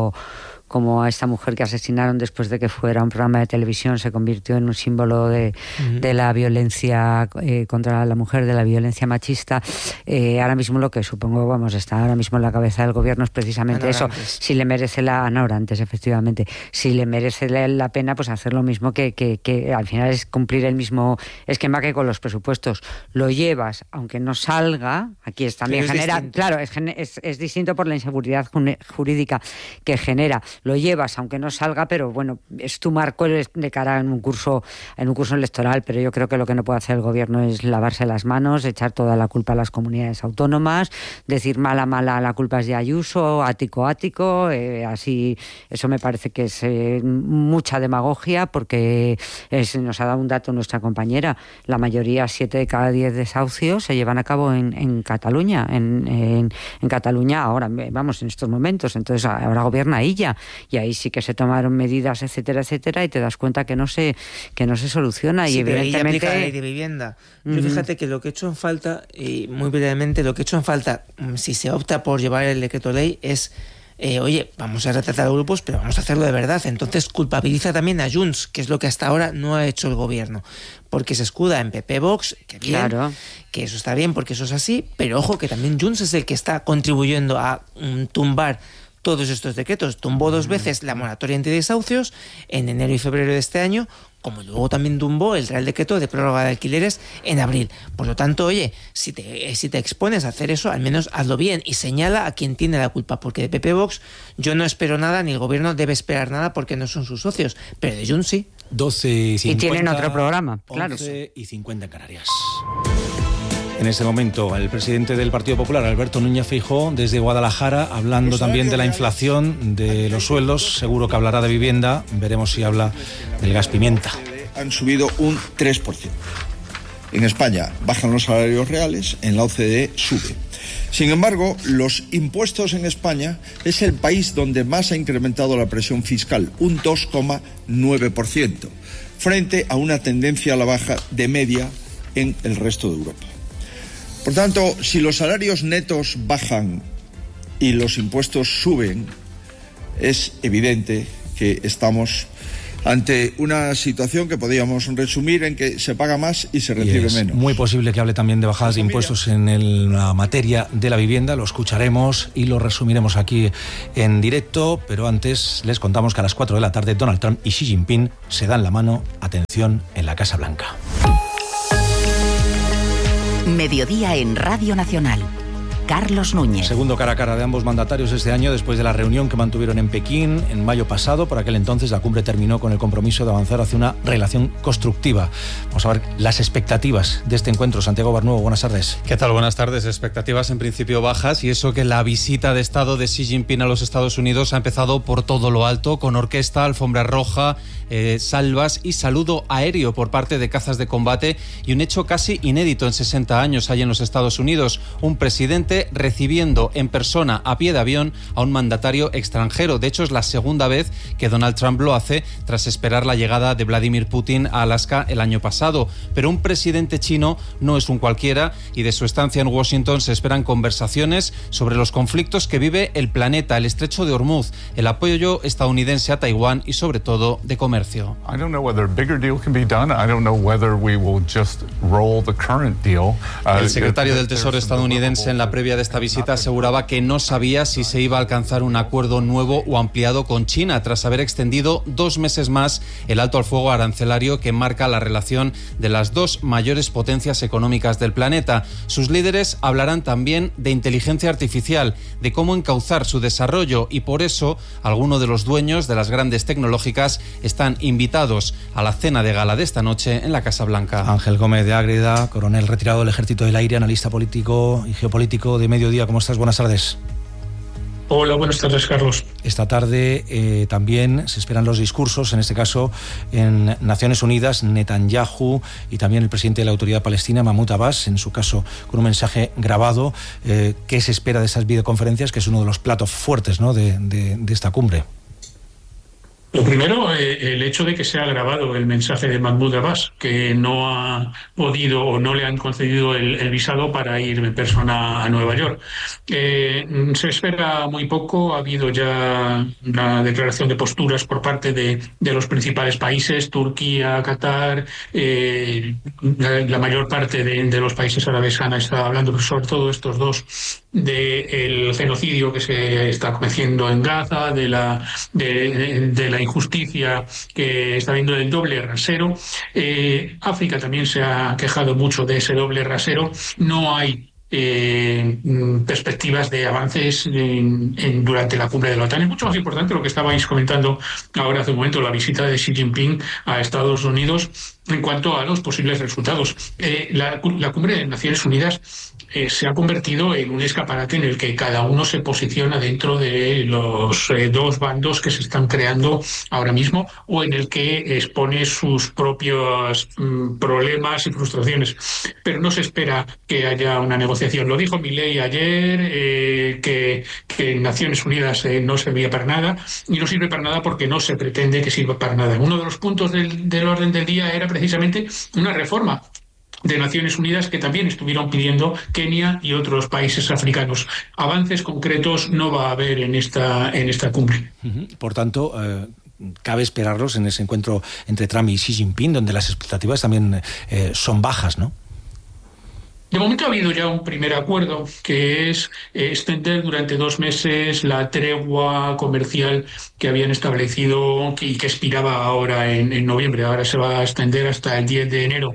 S4: como a esta mujer que asesinaron después de que fuera un programa de televisión, se convirtió en un símbolo de la violencia contra la mujer, de la violencia machista. Ahora mismo lo que supongo, está ahora mismo en la cabeza del gobierno es precisamente eso. Si le merece efectivamente, si le merece la pena, pues hacer lo mismo que al final es cumplir el mismo esquema que con los presupuestos. Lo llevas, aunque no salga, aquí también genera, claro, es distinto por la inseguridad jurídica que genera. Lo llevas aunque no salga, pero bueno, es tu marco de cara en un curso electoral, pero yo creo que lo que no puede hacer el gobierno es lavarse las manos, echar toda la culpa a las comunidades autónomas, decir mala la culpa es de Ayuso, ático, así. Eso me parece que es mucha demagogia, porque nos ha dado un dato nuestra compañera, la mayoría, 7 de cada 10 desahucios se llevan a cabo en Cataluña, en Cataluña ahora, vamos, en estos momentos. Entonces ahora gobierna ella. Y ahí sí que se tomaron medidas, etcétera, y te das cuenta que no se soluciona.
S3: Sí,
S4: y evidentemente
S3: pero ahí aplica la ley de vivienda. Yo fíjate que lo que he hecho en falta, y muy brevemente, si se opta por llevar el decreto ley es oye, vamos a retratar a grupos, pero vamos a hacerlo de verdad. Entonces culpabiliza también a Junts, que es lo que hasta ahora no ha hecho el gobierno, porque se escuda en PP Vox, que bien, claro, que eso está bien porque eso es así, pero ojo que también Junts es el que está contribuyendo a tumbar todos estos decretos. Tumbó 2 veces la moratoria antidesahucios en enero y febrero de este año, como luego también tumbó el Real Decreto de prórroga de alquileres en abril. Por lo tanto, oye, si te expones a hacer eso, al menos hazlo bien y señala a quien tiene la culpa, porque de PP Vox yo no espero nada, ni el gobierno debe esperar nada porque no son sus socios, pero de Junts sí.
S1: 12:50.
S4: Y tienen otro programa, claro.
S1: 11:50 en Canarias. En este momento, el presidente del Partido Popular, Alberto Núñez Feijóo, desde Guadalajara, hablando también de la inflación, de los sueldos, seguro que hablará de vivienda, veremos si habla del gas pimienta.
S9: Han subido un 3%. En España bajan los salarios reales, en la OCDE sube. Sin embargo, los impuestos en España es el país donde más ha incrementado la presión fiscal, un 2,9%, frente a una tendencia a la baja de media en el resto de Europa. Por tanto, si los salarios netos bajan y los impuestos suben, es evidente que estamos ante una situación que podríamos resumir en que se paga más y se recibe menos.
S1: Muy posible que hable también de bajadas de impuestos en la materia de la vivienda. Lo escucharemos y lo resumiremos aquí en directo, pero antes les contamos que a las 4 de la tarde Donald Trump y Xi Jinping se dan la mano, atención, en la Casa Blanca.
S2: Mediodía en Radio Nacional. Carlos Núñez.
S1: Segundo cara a cara de ambos mandatarios este año, después de la reunión que mantuvieron en Pekín en mayo pasado. Por aquel entonces la cumbre terminó con el compromiso de avanzar hacia una relación constructiva. Vamos a ver las expectativas de este encuentro. Santiago Barnuevo, buenas tardes.
S10: ¿Qué tal? Buenas tardes. Expectativas en principio bajas, y eso que la visita de Estado de Xi Jinping a los Estados Unidos ha empezado por todo lo alto, con orquesta, alfombra roja, salvas y saludo aéreo por parte de cazas de combate, y un hecho casi inédito en 60 años ahí en los Estados Unidos. Un presidente recibiendo en persona, a pie de avión, a un mandatario extranjero. De hecho, es la segunda vez que Donald Trump lo hace tras esperar la llegada de Vladimir Putin a Alaska el año pasado. Pero un presidente chino no es un cualquiera, y de su estancia en Washington se esperan conversaciones sobre los conflictos que vive el planeta, el estrecho de Hormuz, el apoyo estadounidense a Taiwán y sobre todo de comercio.
S12: I don't know whether a bigger deal can be done. I don't know whether we will just roll the current deal.
S10: El secretario del Tesoro estadounidense en la previa de esta visita aseguraba que no sabía si se iba a alcanzar un acuerdo nuevo o ampliado con China, tras haber extendido 2 meses más el alto al fuego arancelario que marca la relación de las dos mayores potencias económicas del planeta. Sus líderes hablarán también de inteligencia artificial, de cómo encauzar su desarrollo, y por eso algunos de los dueños de las grandes tecnológicas están invitados a la cena de gala de esta noche en la Casa Blanca.
S1: Ángel Gómez de Ágreda, coronel retirado del Ejército del Aire, analista político y geopolítico de Mediodía. ¿Cómo estás? Buenas tardes.
S13: Hola, buenas tardes, Carlos.
S1: Esta tarde también se esperan los discursos, en este caso en Naciones Unidas, Netanyahu y también el presidente de la Autoridad Palestina, Mahmoud Abbas, en su caso con un mensaje grabado. ¿Qué se espera de esas videoconferencias, que es uno de los platos fuertes, ¿no?, de esta cumbre?
S13: Lo primero, el hecho de que se ha grabado el mensaje de Mahmoud Abbas, que no ha podido o no le han concedido el visado para ir en persona a Nueva York. Se espera muy poco. Ha habido ya una declaración de posturas por parte de los principales países, Turquía, Qatar, la mayor parte de los países árabes han estado hablando, pero sobre todo estos dos, del genocidio que se está cometiendo en Gaza, de la injusticia que está habiendo, del doble rasero. África también se ha quejado mucho de ese doble rasero. No hay perspectivas de avances durante la cumbre de la OTAN. Es mucho más importante lo que estabais comentando ahora hace un momento, la visita de Xi Jinping a Estados Unidos, en cuanto a los posibles resultados. La cumbre de Naciones Unidas se ha convertido en un escaparate en el que cada uno se posiciona dentro de los dos bandos que se están creando ahora mismo, o en el que expone sus propios problemas y frustraciones. Pero no se espera que haya una negociación. Lo dijo Milei ayer, que en Naciones Unidas no servía para nada, y no sirve para nada porque no se pretende que sirva para nada. Uno de los puntos del orden del día era precisamente una reforma de Naciones Unidas, que también estuvieron pidiendo Kenia y otros países africanos. Avances concretos no va a haber en esta cumbre.
S1: Por tanto, cabe esperarlos en ese encuentro entre Trump y Xi Jinping, donde las expectativas también son bajas, ¿no?
S13: De momento ha habido ya un primer acuerdo, que es extender durante 2 meses la tregua comercial que habían establecido y que expiraba ahora en noviembre. Ahora se va a extender hasta el 10 de enero.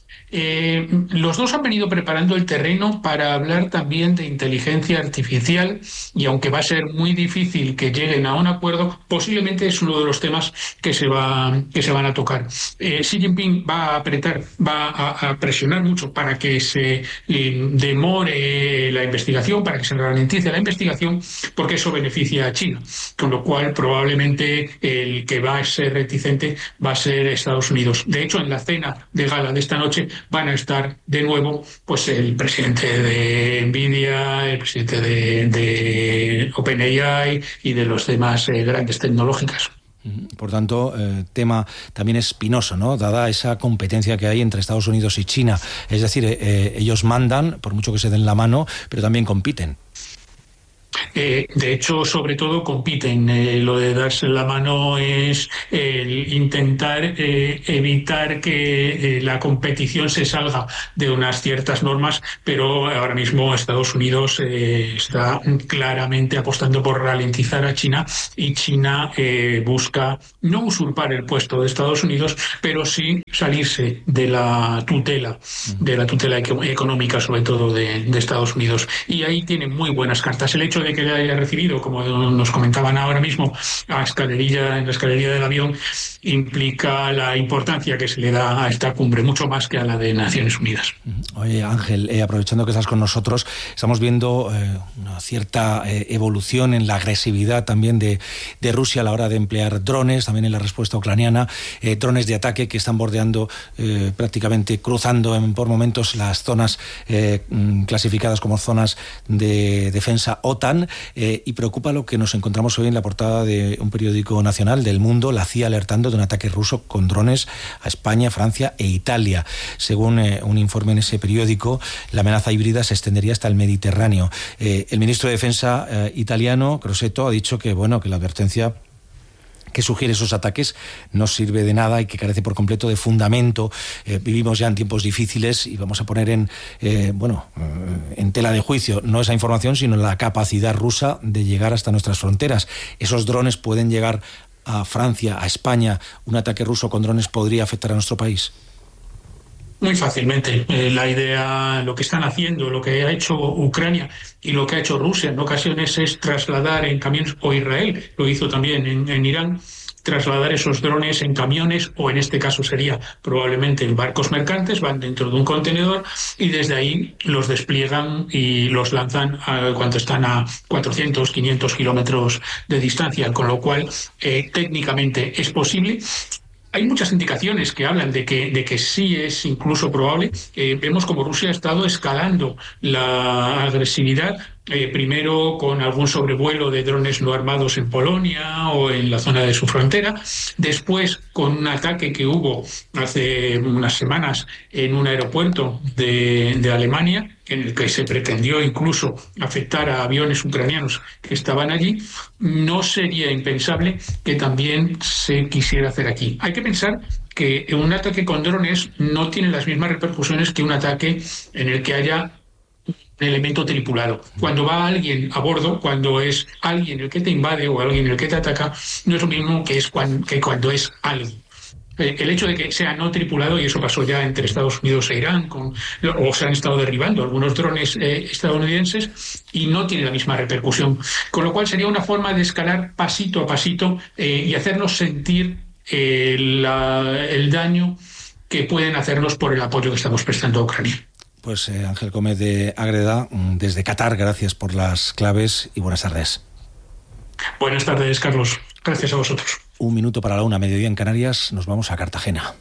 S13: Los dos han venido preparando el terreno para hablar también de inteligencia artificial, y aunque va a ser muy difícil que lleguen a un acuerdo, posiblemente es uno de los temas que se van a tocar. Xi Jinping va a apretar, va a presionar mucho para que se demore la investigación, para que se ralentice la investigación, porque eso beneficia a China, con lo cual probablemente el que va a ser reticente va a ser Estados Unidos. De hecho, en la cena de gala de esta noche van a estar de nuevo pues el presidente de Nvidia, el presidente de OpenAI y de los demás grandes tecnológicas.
S1: Por tanto, tema también espinoso, ¿no? Dada esa competencia que hay entre Estados Unidos y China. Es decir, ellos mandan, por mucho que se den la mano, pero también compiten.
S13: De hecho, sobre todo compiten. Lo de darse la mano es el intentar evitar que la competición se salga de unas ciertas normas, pero ahora mismo Estados Unidos está claramente apostando por ralentizar a China, y China busca no usurpar el puesto de Estados Unidos, pero sí salirse de la tutela económica, sobre todo de Estados Unidos. Y ahí tienen muy buenas cartas. El hecho de que le haya recibido, como nos comentaban ahora mismo, en la escalerilla del avión, implica la importancia que se le da a esta cumbre, mucho más que a la de Naciones Unidas.
S1: Oye, Ángel, aprovechando que estás con nosotros, estamos viendo una cierta evolución en la agresividad también de Rusia a la hora de emplear drones, también en la respuesta ucraniana, drones de ataque que están bordeando, prácticamente cruzando por momentos las zonas clasificadas como zonas de defensa OTAN, y preocupa lo que nos encontramos hoy en la portada de un periódico nacional del Mundo, la CIA alertando de un ataque ruso con drones a España, Francia e Italia. Según un informe en ese periódico, la amenaza híbrida se extendería hasta el Mediterráneo. El ministro de Defensa italiano, Crosetto, ha dicho que la advertencia que sugiere esos ataques no sirve de nada y que carece por completo de fundamento. Vivimos ya en tiempos difíciles y vamos a poner en tela de juicio no esa información, sino la capacidad rusa de llegar hasta nuestras fronteras. Esos drones pueden llegar a Francia, a España. ¿Un ataque ruso con drones podría afectar a nuestro país?
S13: Muy fácilmente. La idea, lo que están haciendo, lo que ha hecho Ucrania y lo que ha hecho Rusia en ocasiones es trasladar en camiones, o Israel lo hizo también en Irán, trasladar esos drones en camiones, o en este caso sería probablemente en barcos mercantes, van dentro de un contenedor y desde ahí los despliegan y los lanzan cuando están a 400, 500 kilómetros de distancia, con lo cual técnicamente es posible. Hay muchas indicaciones que hablan de que sí es incluso probable. Vemos como Rusia ha estado escalando la agresividad, primero con algún sobrevuelo de drones no armados en Polonia o en la zona de su frontera, después con un ataque que hubo hace unas semanas en un aeropuerto de Alemania, en el que se pretendió incluso afectar a aviones ucranianos que estaban allí. No sería impensable que también se quisiera hacer aquí. Hay que pensar que un ataque con drones no tiene las mismas repercusiones que un ataque en el que haya un elemento tripulado. Cuando va alguien a bordo, cuando es alguien el que te invade o alguien el que te ataca, no es lo mismo que cuando es alguien. El hecho de que sea no tripulado, y eso pasó ya entre Estados Unidos e Irán, o se han estado derribando algunos drones estadounidenses, y no tiene la misma repercusión. Con lo cual sería una forma de escalar pasito a pasito y hacernos sentir el daño que pueden hacernos por el apoyo que estamos prestando a Ucrania.
S1: Pues Ángel Gómez de Ágreda, desde Qatar, gracias por las claves y buenas tardes.
S13: Buenas tardes, Carlos. Gracias a vosotros.
S1: 1 minuto para la 1, mediodía en Canarias, nos vamos a Cartagena.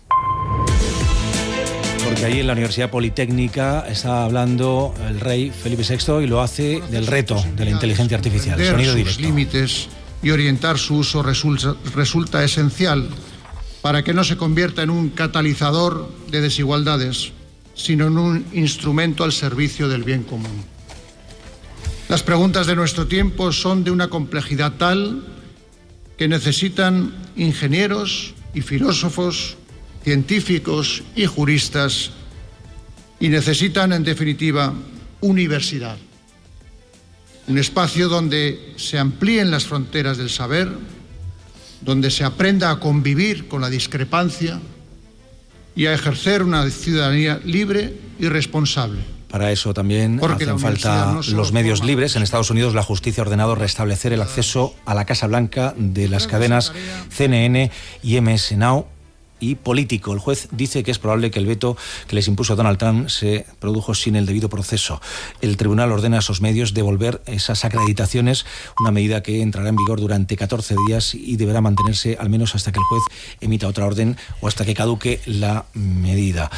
S1: Porque allí en la Universidad Politécnica está hablando el rey Felipe VI y lo hace del reto de la inteligencia artificial. Sonido directo.
S11: Sus límites y orientar su uso resulta esencial para que no se convierta en un catalizador de desigualdades, sino en un instrumento al servicio del bien común. Las preguntas de nuestro tiempo son de una complejidad tal que necesitan ingenieros y filósofos, científicos y juristas, y necesitan, en definitiva, universidad. Un espacio donde se amplíen las fronteras del saber, donde se aprenda a convivir con la discrepancia y a ejercer una ciudadanía libre y responsable.
S1: Para eso también hacen falta los medios libres. En Estados Unidos la justicia ha ordenado restablecer el acceso a la Casa Blanca de las cadenas CNN y MS Now y político. El juez dice que es probable que el veto que les impuso Donald Trump se produjo sin el debido proceso. El tribunal ordena a esos medios devolver esas acreditaciones, una medida que entrará en vigor durante 14 días y deberá mantenerse al menos hasta que el juez emita otra orden o hasta que caduque la medida.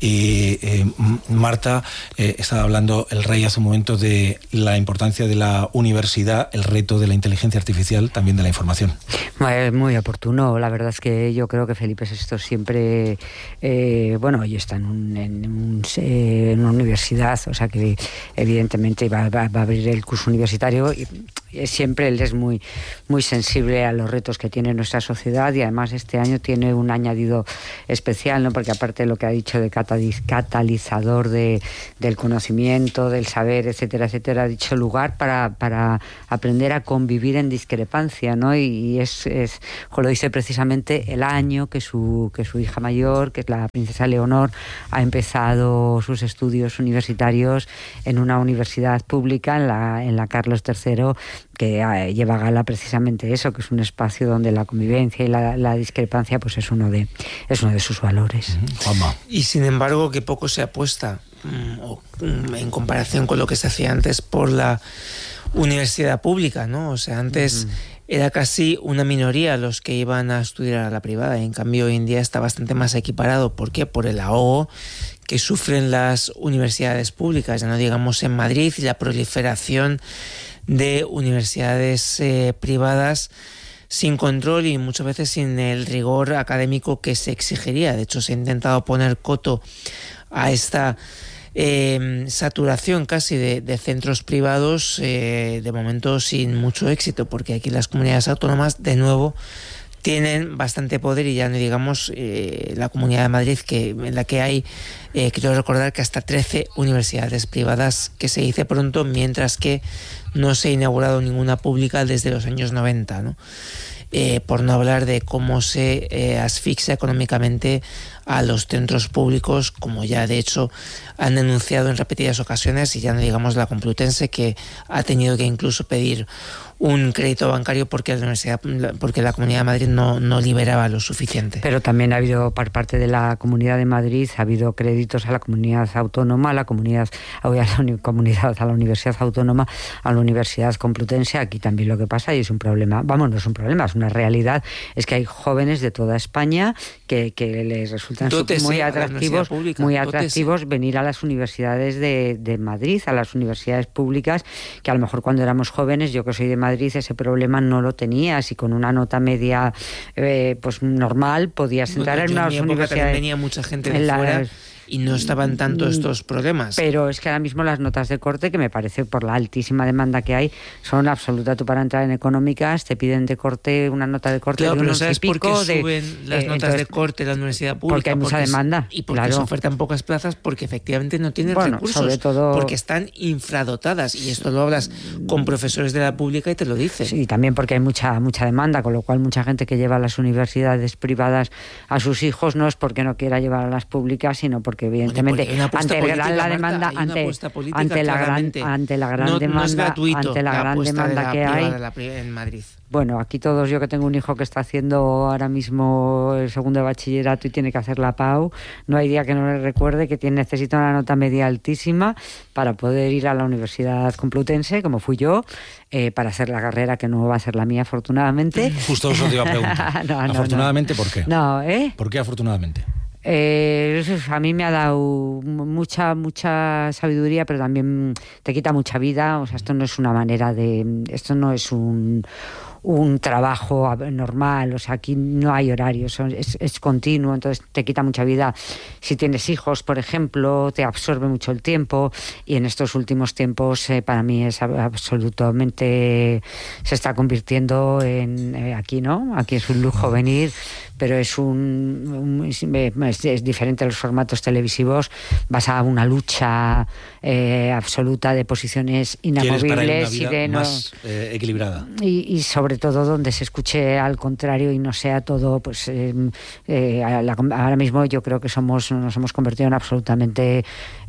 S1: Marta, estaba hablando el rey hace un momento de la importancia de la universidad, el reto de la inteligencia artificial, también de la información.
S4: Muy oportuno. La verdad es que yo creo que Felipe VI siempre, hoy está en una universidad, o sea que evidentemente va a abrir el curso universitario y siempre él es muy, muy sensible a los retos que tiene nuestra sociedad y además este año tiene un añadido especial, ¿no? Porque aparte de lo que ha dicho de catalizador del conocimiento, del saber, etcétera, etcétera, ha dicho lugar para aprender a convivir en discrepancia, ¿no? Y es lo dice precisamente el año que su hija mayor, que es la princesa Leonor, ha empezado sus estudios universitarios en una universidad pública, en la Carlos III, que lleva a gala precisamente eso, que es un espacio donde la convivencia y la discrepancia pues es uno de sus valores.
S3: Y sin embargo que poco se apuesta en comparación con lo que se hacía antes por la universidad pública, ¿no? O sea, antes era casi una minoría los que iban a estudiar a la privada, y en cambio hoy en día está bastante más equiparado. ¿Por qué? Por el ahogo que sufren las universidades públicas, ya no digamos en Madrid, y la proliferación de universidades privadas sin control y muchas veces sin el rigor académico que se exigiría. De hecho, se ha intentado poner coto a esta saturación casi de centros privados, de momento sin mucho éxito, porque aquí las comunidades autónomas, de nuevo, tienen bastante poder, y ya no digamos la Comunidad de Madrid, en la que hay, quiero recordar que hasta 13 universidades privadas, que se dice pronto, mientras que no se ha inaugurado ninguna pública desde los años 90, ¿no? Por no hablar de cómo se asfixia económicamente a los centros públicos, como ya de hecho han denunciado en repetidas ocasiones, y ya no digamos la Complutense, que ha tenido que incluso pedir un crédito bancario porque la Comunidad de Madrid no liberaba lo suficiente.
S4: Pero también ha habido, por parte de la Comunidad de Madrid, ha habido créditos a la comunidad autónoma, a la Universidad Autónoma, a la Universidad Complutense. Aquí también lo que pasa, y es un problema, no es un problema, es una realidad, es que hay jóvenes de toda España que les resultan muy atractivos venir a las universidades de Madrid, a las universidades públicas, que a lo mejor cuando éramos jóvenes, yo que soy de Madrid, ese problema no lo tenías, y con una nota media pues normal podías entrar en unas universidades.
S3: Venía mucha gente de fuera y no estaban tanto estos problemas.
S4: Pero es que ahora mismo las notas de corte, que me parece por la altísima demanda que hay, son absoluta. Tú para entrar en económicas te piden de corte una nota de corte de unos
S3: pero ¿sabes
S4: y pico
S3: por qué suben las notas de corte en la universidad pública?
S4: Porque hay mucha demanda.
S3: Y porque se ofertan pocas plazas, porque efectivamente no tienen recursos.
S4: Sobre todo
S3: porque están infradotadas, y esto lo hablas con profesores de la pública y te lo dicen.
S4: Sí, también porque hay mucha demanda, con lo cual mucha gente que lleva a las universidades privadas a sus hijos no es porque no quiera llevar a las públicas, sino porque evidentemente ante la demanda, ante la gran demanda que hay
S3: en Madrid.
S4: Bueno, aquí todos, yo que tengo un hijo que está haciendo ahora mismo el segundo de bachillerato y tiene que hacer la PAU, no hay día que no le recuerde que necesita una nota media altísima para poder ir a la Universidad Complutense, como fui yo, para hacer la carrera que no va a ser la mía, afortunadamente.
S1: Justo eso te iba a preguntar. ¿Afortunadamente por qué? ¿Por qué afortunadamente?
S4: A mí me ha dado mucha sabiduría, pero también te quita mucha vida. O sea, esto no es una manera esto no es un trabajo normal, o sea, aquí no hay horarios, es continuo, entonces te quita mucha vida. Si tienes hijos, por ejemplo, te absorbe mucho el tiempo, y en estos últimos tiempos para mí es absolutamente, se está convirtiendo en aquí, ¿no? Aquí es un lujo venir, pero es diferente a los formatos televisivos. Vas a una lucha absoluta de posiciones inamovibles y de
S1: más equilibrada,
S4: y sobre todo donde se escuche al contrario y no sea todo pues ahora mismo yo creo que nos hemos convertido en absolutamente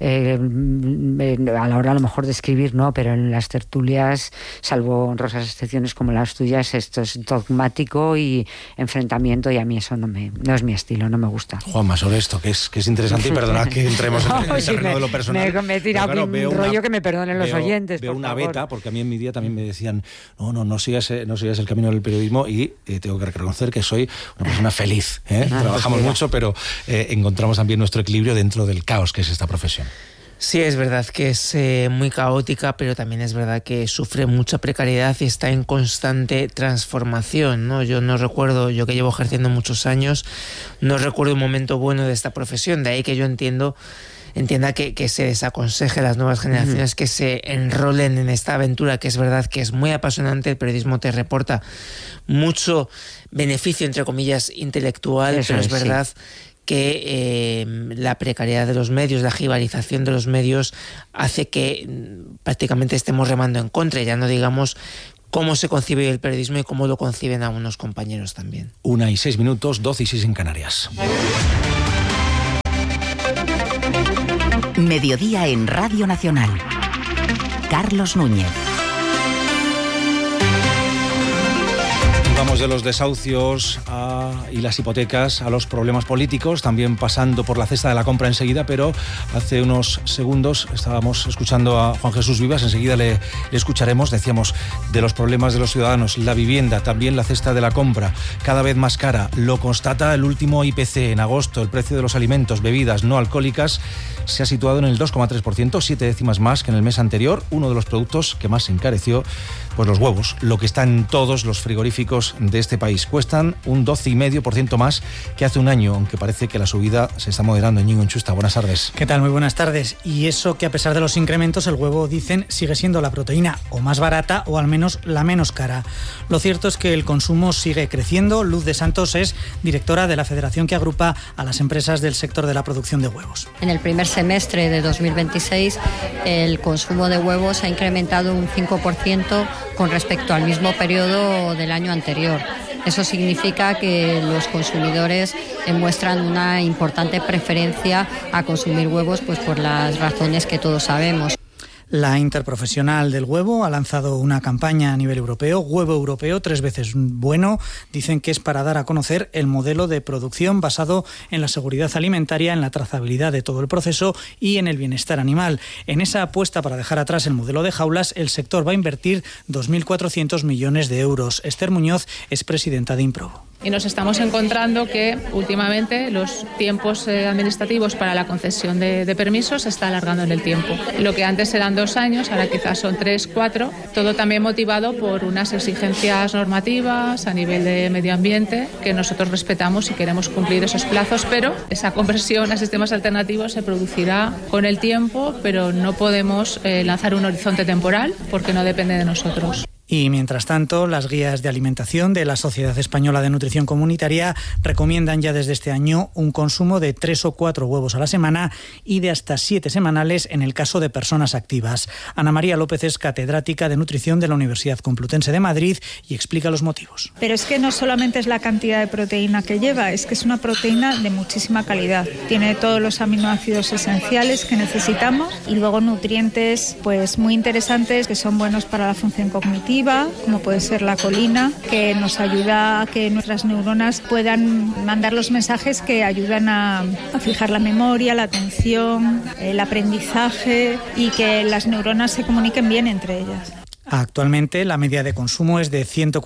S4: a la hora a lo mejor de escribir, no, pero en las tertulias, salvo honrosas excepciones como las tuyas, esto es dogmático y enfrentamiento, y a mí mí eso no es mi estilo, no me gusta.
S1: Juanma, sobre esto, que es interesante, y perdonad que entremos en el terreno de lo personal.
S4: Me he tirado un rollo que me perdonen los oyentes,
S1: veo
S4: por
S1: una
S4: favor.
S1: beta, porque a mí en mi día también me decían, no sigas el camino del periodismo, y tengo que reconocer que soy una persona feliz. Trabajamos mucho, pero encontramos también nuestro equilibrio dentro del caos que es esta profesión.
S3: Sí, es verdad que es muy caótica, pero también es verdad que sufre mucha precariedad y está en constante transformación, ¿no? Yo no recuerdo, yo que llevo ejerciendo muchos años, no recuerdo un momento bueno de esta profesión, de ahí que yo entienda que se desaconseje a las nuevas generaciones que se enrolen en esta aventura, que es verdad que es muy apasionante. El periodismo te reporta mucho beneficio, entre comillas, intelectual, pero es verdad que la precariedad de los medios, la jibarización de los medios hace que prácticamente estemos remando en contra, ya no digamos cómo se concibe el periodismo y cómo lo conciben algunos compañeros también.
S1: 1:06, 12:06 en Canarias.
S2: Mediodía en Radio Nacional. Carlos Núñez.
S1: Vamos de los desahucios y las hipotecas a los problemas políticos, también pasando por la cesta de la compra enseguida, pero hace unos segundos estábamos escuchando a Juan Jesús Vivas, enseguida le escucharemos, decíamos, de los problemas de los ciudadanos, la vivienda, también la cesta de la compra, cada vez más cara, lo constata el último IPC. En agosto el precio de los alimentos, bebidas no alcohólicas se ha situado en el 2,3%, 7 décimas más que en el mes anterior. Uno de los productos que más se encareció, pues los huevos, lo que está en todos los frigoríficos de este país. Cuestan un 12,5% más que hace un año, aunque parece que la subida se está moderando. Ñigo Enchusta, buenas tardes.
S14: ¿Qué tal? Muy buenas tardes. Y eso que a pesar de los incrementos, el huevo, dicen, sigue siendo la proteína o más barata o al menos la menos cara. Lo cierto es que el consumo sigue creciendo. Luz de Santos es directora de la federación que agrupa a las empresas del sector de la producción de huevos.
S15: En el primer semestre de 2026 el consumo de huevos ha incrementado un 5% con respecto al mismo periodo del año anterior. Eso significa que los consumidores muestran una importante preferencia a consumir huevos, pues por las razones que todos sabemos.
S14: La Interprofesional del Huevo ha lanzado una campaña a nivel europeo, Huevo Europeo 3 veces bueno. Dicen que es para dar a conocer el modelo de producción basado en la seguridad alimentaria, en la trazabilidad de todo el proceso y en el bienestar animal. En esa apuesta para dejar atrás el modelo de jaulas, el sector va a invertir 2.400 millones de euros. Esther Muñoz es presidenta de Improbo.
S17: Y nos estamos encontrando que últimamente los tiempos administrativos para la concesión de permisos se está alargando en el tiempo. Lo que antes eran 2 años, ahora quizás son 3, 4, todo también motivado por unas exigencias normativas a nivel de medio ambiente que nosotros respetamos y queremos cumplir esos plazos, pero esa conversión a sistemas alternativos se producirá con el tiempo, pero no podemos lanzar un horizonte temporal porque no depende de nosotros.
S14: Y mientras tanto, las guías de alimentación de la Sociedad Española de Nutrición Comunitaria recomiendan ya desde este año un consumo de 3 o 4 huevos a la semana y de hasta 7 semanales en el caso de personas activas. Ana María López es catedrática de nutrición de la Universidad Complutense de Madrid y explica los motivos.
S19: Pero es que no solamente es la cantidad de proteína que lleva, es que es una proteína de muchísima calidad. Tiene todos los aminoácidos esenciales que necesitamos y luego nutrientes pues muy interesantes que son buenos para la función cognitiva, como puede ser la colina, que nos ayuda a que nuestras neuronas puedan mandar los mensajes que ayudan a fijar la memoria, la atención, el aprendizaje y que las neuronas se comuniquen bien entre ellas.
S14: Actualmente la media de consumo es de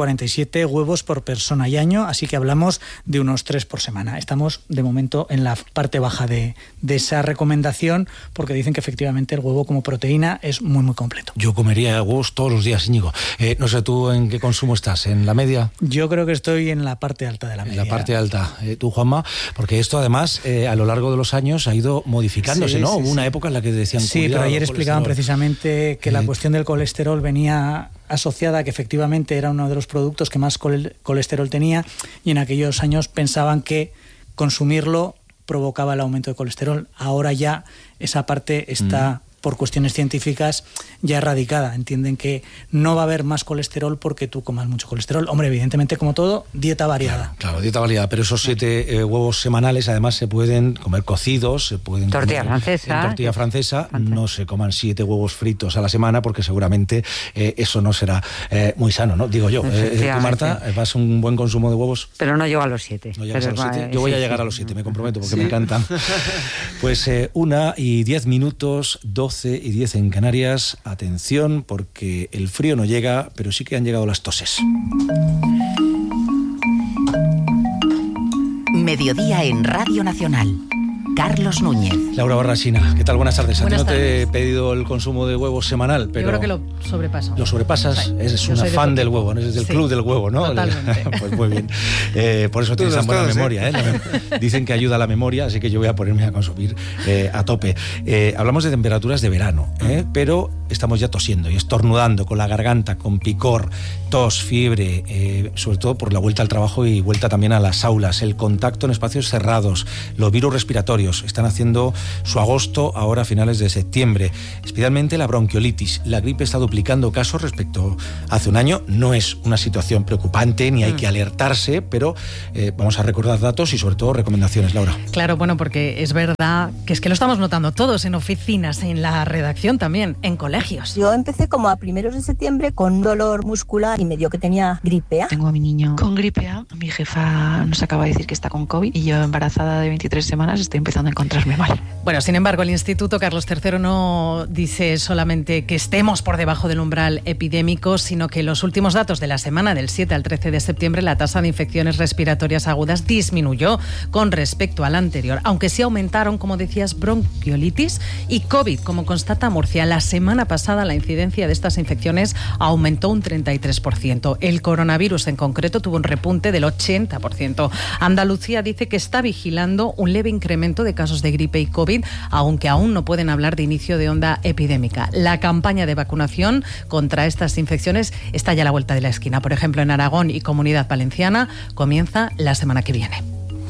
S14: 147 huevos por persona y año, así que hablamos de unos 3 por semana. Estamos de momento en la parte baja de esa recomendación porque dicen que efectivamente el huevo como proteína es muy muy completo.
S1: Yo comería huevos todos los días, Íñigo. No sé, ¿tú en qué consumo estás? ¿En la media?
S14: Yo creo que estoy en la parte alta de la media.
S1: En la parte alta. ¿Tú, Juanma? Porque esto además a lo largo de los años ha ido modificándose, ¿no? Hubo una época en la que decían...
S14: Sí, pero ayer explicaban precisamente que la cuestión del colesterol venía asociada a que efectivamente era uno de los productos que más colesterol tenía y en aquellos años pensaban que consumirlo provocaba el aumento de colesterol. Ahora ya esa parte está por cuestiones científicas ya erradicada. Entienden que no va a haber más colesterol porque tú comas mucho colesterol. Hombre, evidentemente, como todo, dieta variada.
S1: Claro, dieta variada, pero esos 7 huevos semanales además se pueden comer cocidos, se pueden
S4: tortilla
S1: comer
S4: francesa.
S1: En tortilla francesa. No se coman 7 huevos fritos a la semana porque seguramente eso no será muy sano, ¿no? Digo yo. ¿Tú, Marta, vas a un buen consumo de huevos?
S4: Pero no llego a los 7.
S1: No llegas a los 7. Yo voy a llegar a los 7, me comprometo, porque me encantan. Pues 1:10, 12:10 en Canarias. Atención, porque el frío no llega, pero sí que han llegado las toses.
S2: Mediodía en Radio Nacional. Carlos Núñez.
S1: Laura Barrachina, ¿qué tal? Buenas tardes. A ti
S18: Buenas
S1: no te
S18: tardes.
S1: he pedido el consumo de huevos semanal, pero...
S18: Yo creo que lo sobrepaso.
S1: ¿Lo sobrepasas?
S18: Sí.
S1: Eres
S18: Yo
S1: una
S18: soy
S1: fan del huevo, ¿no? Eres del club del huevo, ¿no?
S18: Totalmente.
S1: Pues muy bien. Por eso tienes tan buena memoria, Dicen que ayuda a la memoria, así que yo voy a ponerme a consumir a tope. Hablamos de temperaturas de verano, pero estamos ya tosiendo y estornudando con la garganta, con picor, tos, fiebre, sobre todo por la vuelta al trabajo y vuelta también a las aulas. El contacto en espacios cerrados, los virus respiratorios están haciendo su agosto ahora a finales de septiembre, especialmente la bronquiolitis. La gripe está duplicando casos respecto a hace un año. No es una situación preocupante ni hay que alertarse, pero vamos a recordar datos y sobre todo recomendaciones, Laura.
S18: Claro, bueno, porque es verdad que es que lo estamos notando todos en oficinas, en la redacción también, en colegios.
S20: Yo empecé como a primeros de septiembre con dolor muscular y me dio que tenía gripe A.
S21: Tengo a mi niño con gripe A. Mi jefa nos acaba de decir que está con COVID y yo, embarazada de 23 semanas, estoy empezando a encontrarme mal.
S18: Bueno, sin embargo, el Instituto Carlos III no dice solamente que estemos por debajo del umbral epidémico, sino que los últimos datos de la semana del 7 al 13 de septiembre, la tasa de infecciones respiratorias agudas disminuyó con respecto al anterior, aunque sí aumentaron, como decías, bronquiolitis y COVID, como constata Murcia. La semana pasada la incidencia de estas infecciones aumentó un 33%. El coronavirus en concreto tuvo un repunte del 80%. Andalucía dice que está vigilando un leve incremento de casos de gripe y COVID, aunque aún no pueden hablar de inicio de onda epidémica. La campaña de vacunación contra estas infecciones está ya a la vuelta de la esquina. Por ejemplo, en Aragón y Comunidad Valenciana comienza la semana que viene.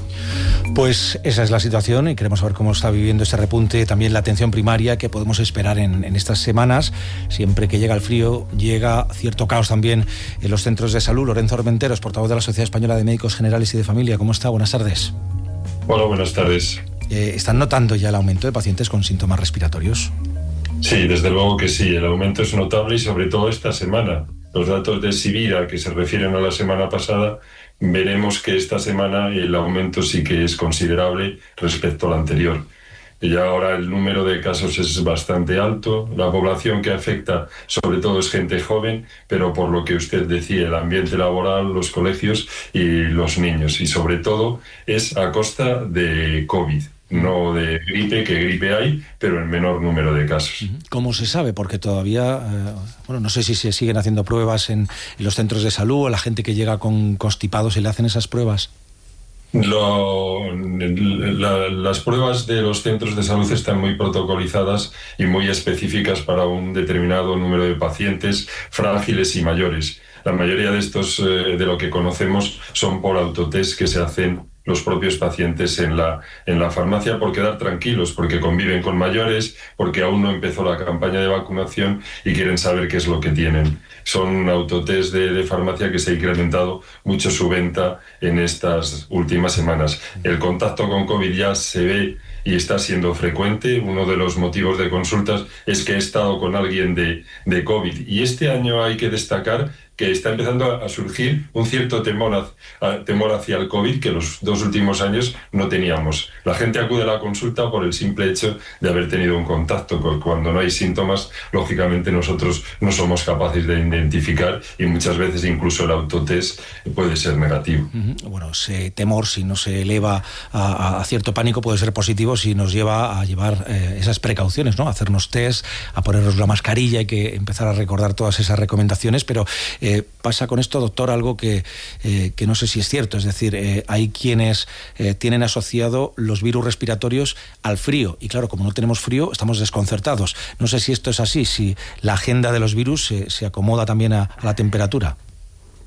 S1: Pues esa es la situación y queremos saber cómo está viviendo ese repunte, también la atención primaria que podemos esperar en estas semanas. Siempre que llega el frío, llega cierto caos también en los centros de salud. Lorenzo Armenteros, portavoz de la Sociedad Española de Médicos Generales y de Familia. ¿Cómo está? Buenas tardes.
S22: Hola, buenas tardes.
S1: ¿Están notando ya el aumento de pacientes con síntomas respiratorios?
S22: Sí, desde luego que sí. El aumento es notable y sobre todo esta semana. Los datos de Sibira, que se refieren a la semana pasada, veremos que esta semana el aumento sí que es considerable respecto al anterior. Y ahora el número de casos es bastante alto. La población que afecta sobre todo es gente joven, pero por lo que usted decía, el ambiente laboral, los colegios y los niños. Y sobre todo es a costa de COVID. No de gripe, que gripe hay, pero en menor número de casos.
S1: ¿Cómo se sabe? Porque todavía, no sé si se siguen haciendo pruebas en los centros de salud o la gente que llega con constipados y le hacen esas pruebas.
S22: Las pruebas de los centros de salud están muy protocolizadas y muy específicas para un determinado número de pacientes frágiles y mayores. La mayoría de estos, de lo que conocemos, son por autotest que se hacen los propios pacientes en la farmacia por quedar tranquilos, porque conviven con mayores, porque aún no empezó la campaña de vacunación y quieren saber qué es lo que tienen. Son autotest de farmacia que se ha incrementado mucho su venta en estas últimas semanas. El contacto con COVID ya se ve y está siendo frecuente. Uno de los motivos de consultas es que he estado con alguien de COVID. Y este año hay que destacar que está empezando a surgir un cierto temor hacia el COVID que los 2 últimos años no teníamos. La gente acude a la consulta por el simple hecho de haber tenido un contacto. Cuando no hay síntomas, lógicamente nosotros no somos capaces de identificar y muchas veces incluso el autotest puede ser negativo.
S1: Bueno, ese temor, si no se eleva a cierto pánico, puede ser positivo si nos lleva a llevar esas precauciones, ¿no? A hacernos test, a ponernos la mascarilla, hay que empezar a recordar todas esas recomendaciones, pero pasa con esto, doctor, algo que no sé si es cierto, es decir, hay quienes tienen asociado los virus respiratorios al frío, y claro, como no tenemos frío, estamos desconcertados. No sé si esto es así, si la agenda de los virus se acomoda también a la temperatura.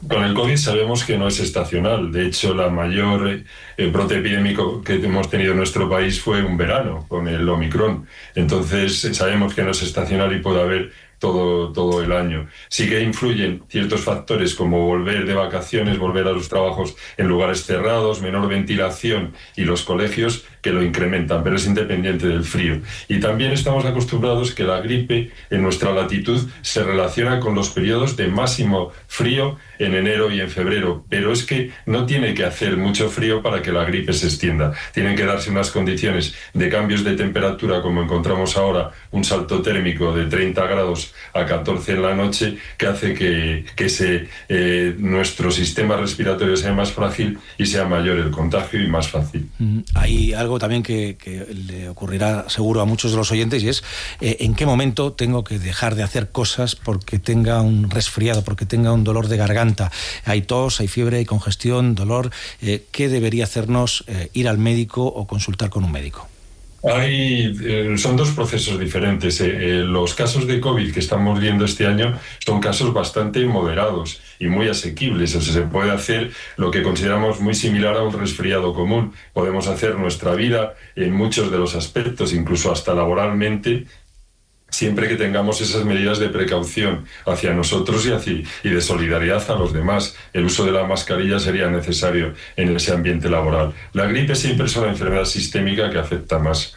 S22: Con el COVID sabemos que no es estacional. De hecho, la mayor brote epidémico que hemos tenido en nuestro país fue un verano con el Omicron. Entonces, sabemos que no es estacional y puede haber todo el año. Sí que influyen ciertos factores como volver de vacaciones, volver a los trabajos en lugares cerrados, menor ventilación y los colegios que lo incrementan, pero es independiente del frío. Y también estamos acostumbrados que la gripe en nuestra latitud se relaciona con los periodos de máximo frío en enero y en febrero, pero es que no tiene que hacer mucho frío para que la gripe se extienda. Tienen que darse unas condiciones de cambios de temperatura, como encontramos ahora, un salto térmico de 30 grados a 14 en la noche, que hace que nuestro sistema respiratorio sea más frágil y sea mayor el contagio y más fácil.
S1: Hay algo también que le ocurrirá seguro a muchos de los oyentes, y es en qué momento tengo que dejar de hacer cosas porque tenga un resfriado, porque tenga un dolor de garganta. Hay tos, hay fiebre, hay congestión, dolor. ¿Qué debería hacernos ir al médico o consultar con un médico?
S22: Son dos procesos diferentes. Los casos de COVID que estamos viendo este año son casos bastante moderados y muy asequibles. O sea, se puede hacer lo que consideramos muy similar a un resfriado común. Podemos hacer nuestra vida en muchos de los aspectos, incluso hasta laboralmente, siempre que tengamos esas medidas de precaución hacia nosotros y de solidaridad a los demás. El uso de la mascarilla sería necesario en ese ambiente laboral. La gripe siempre es una enfermedad sistémica que afecta más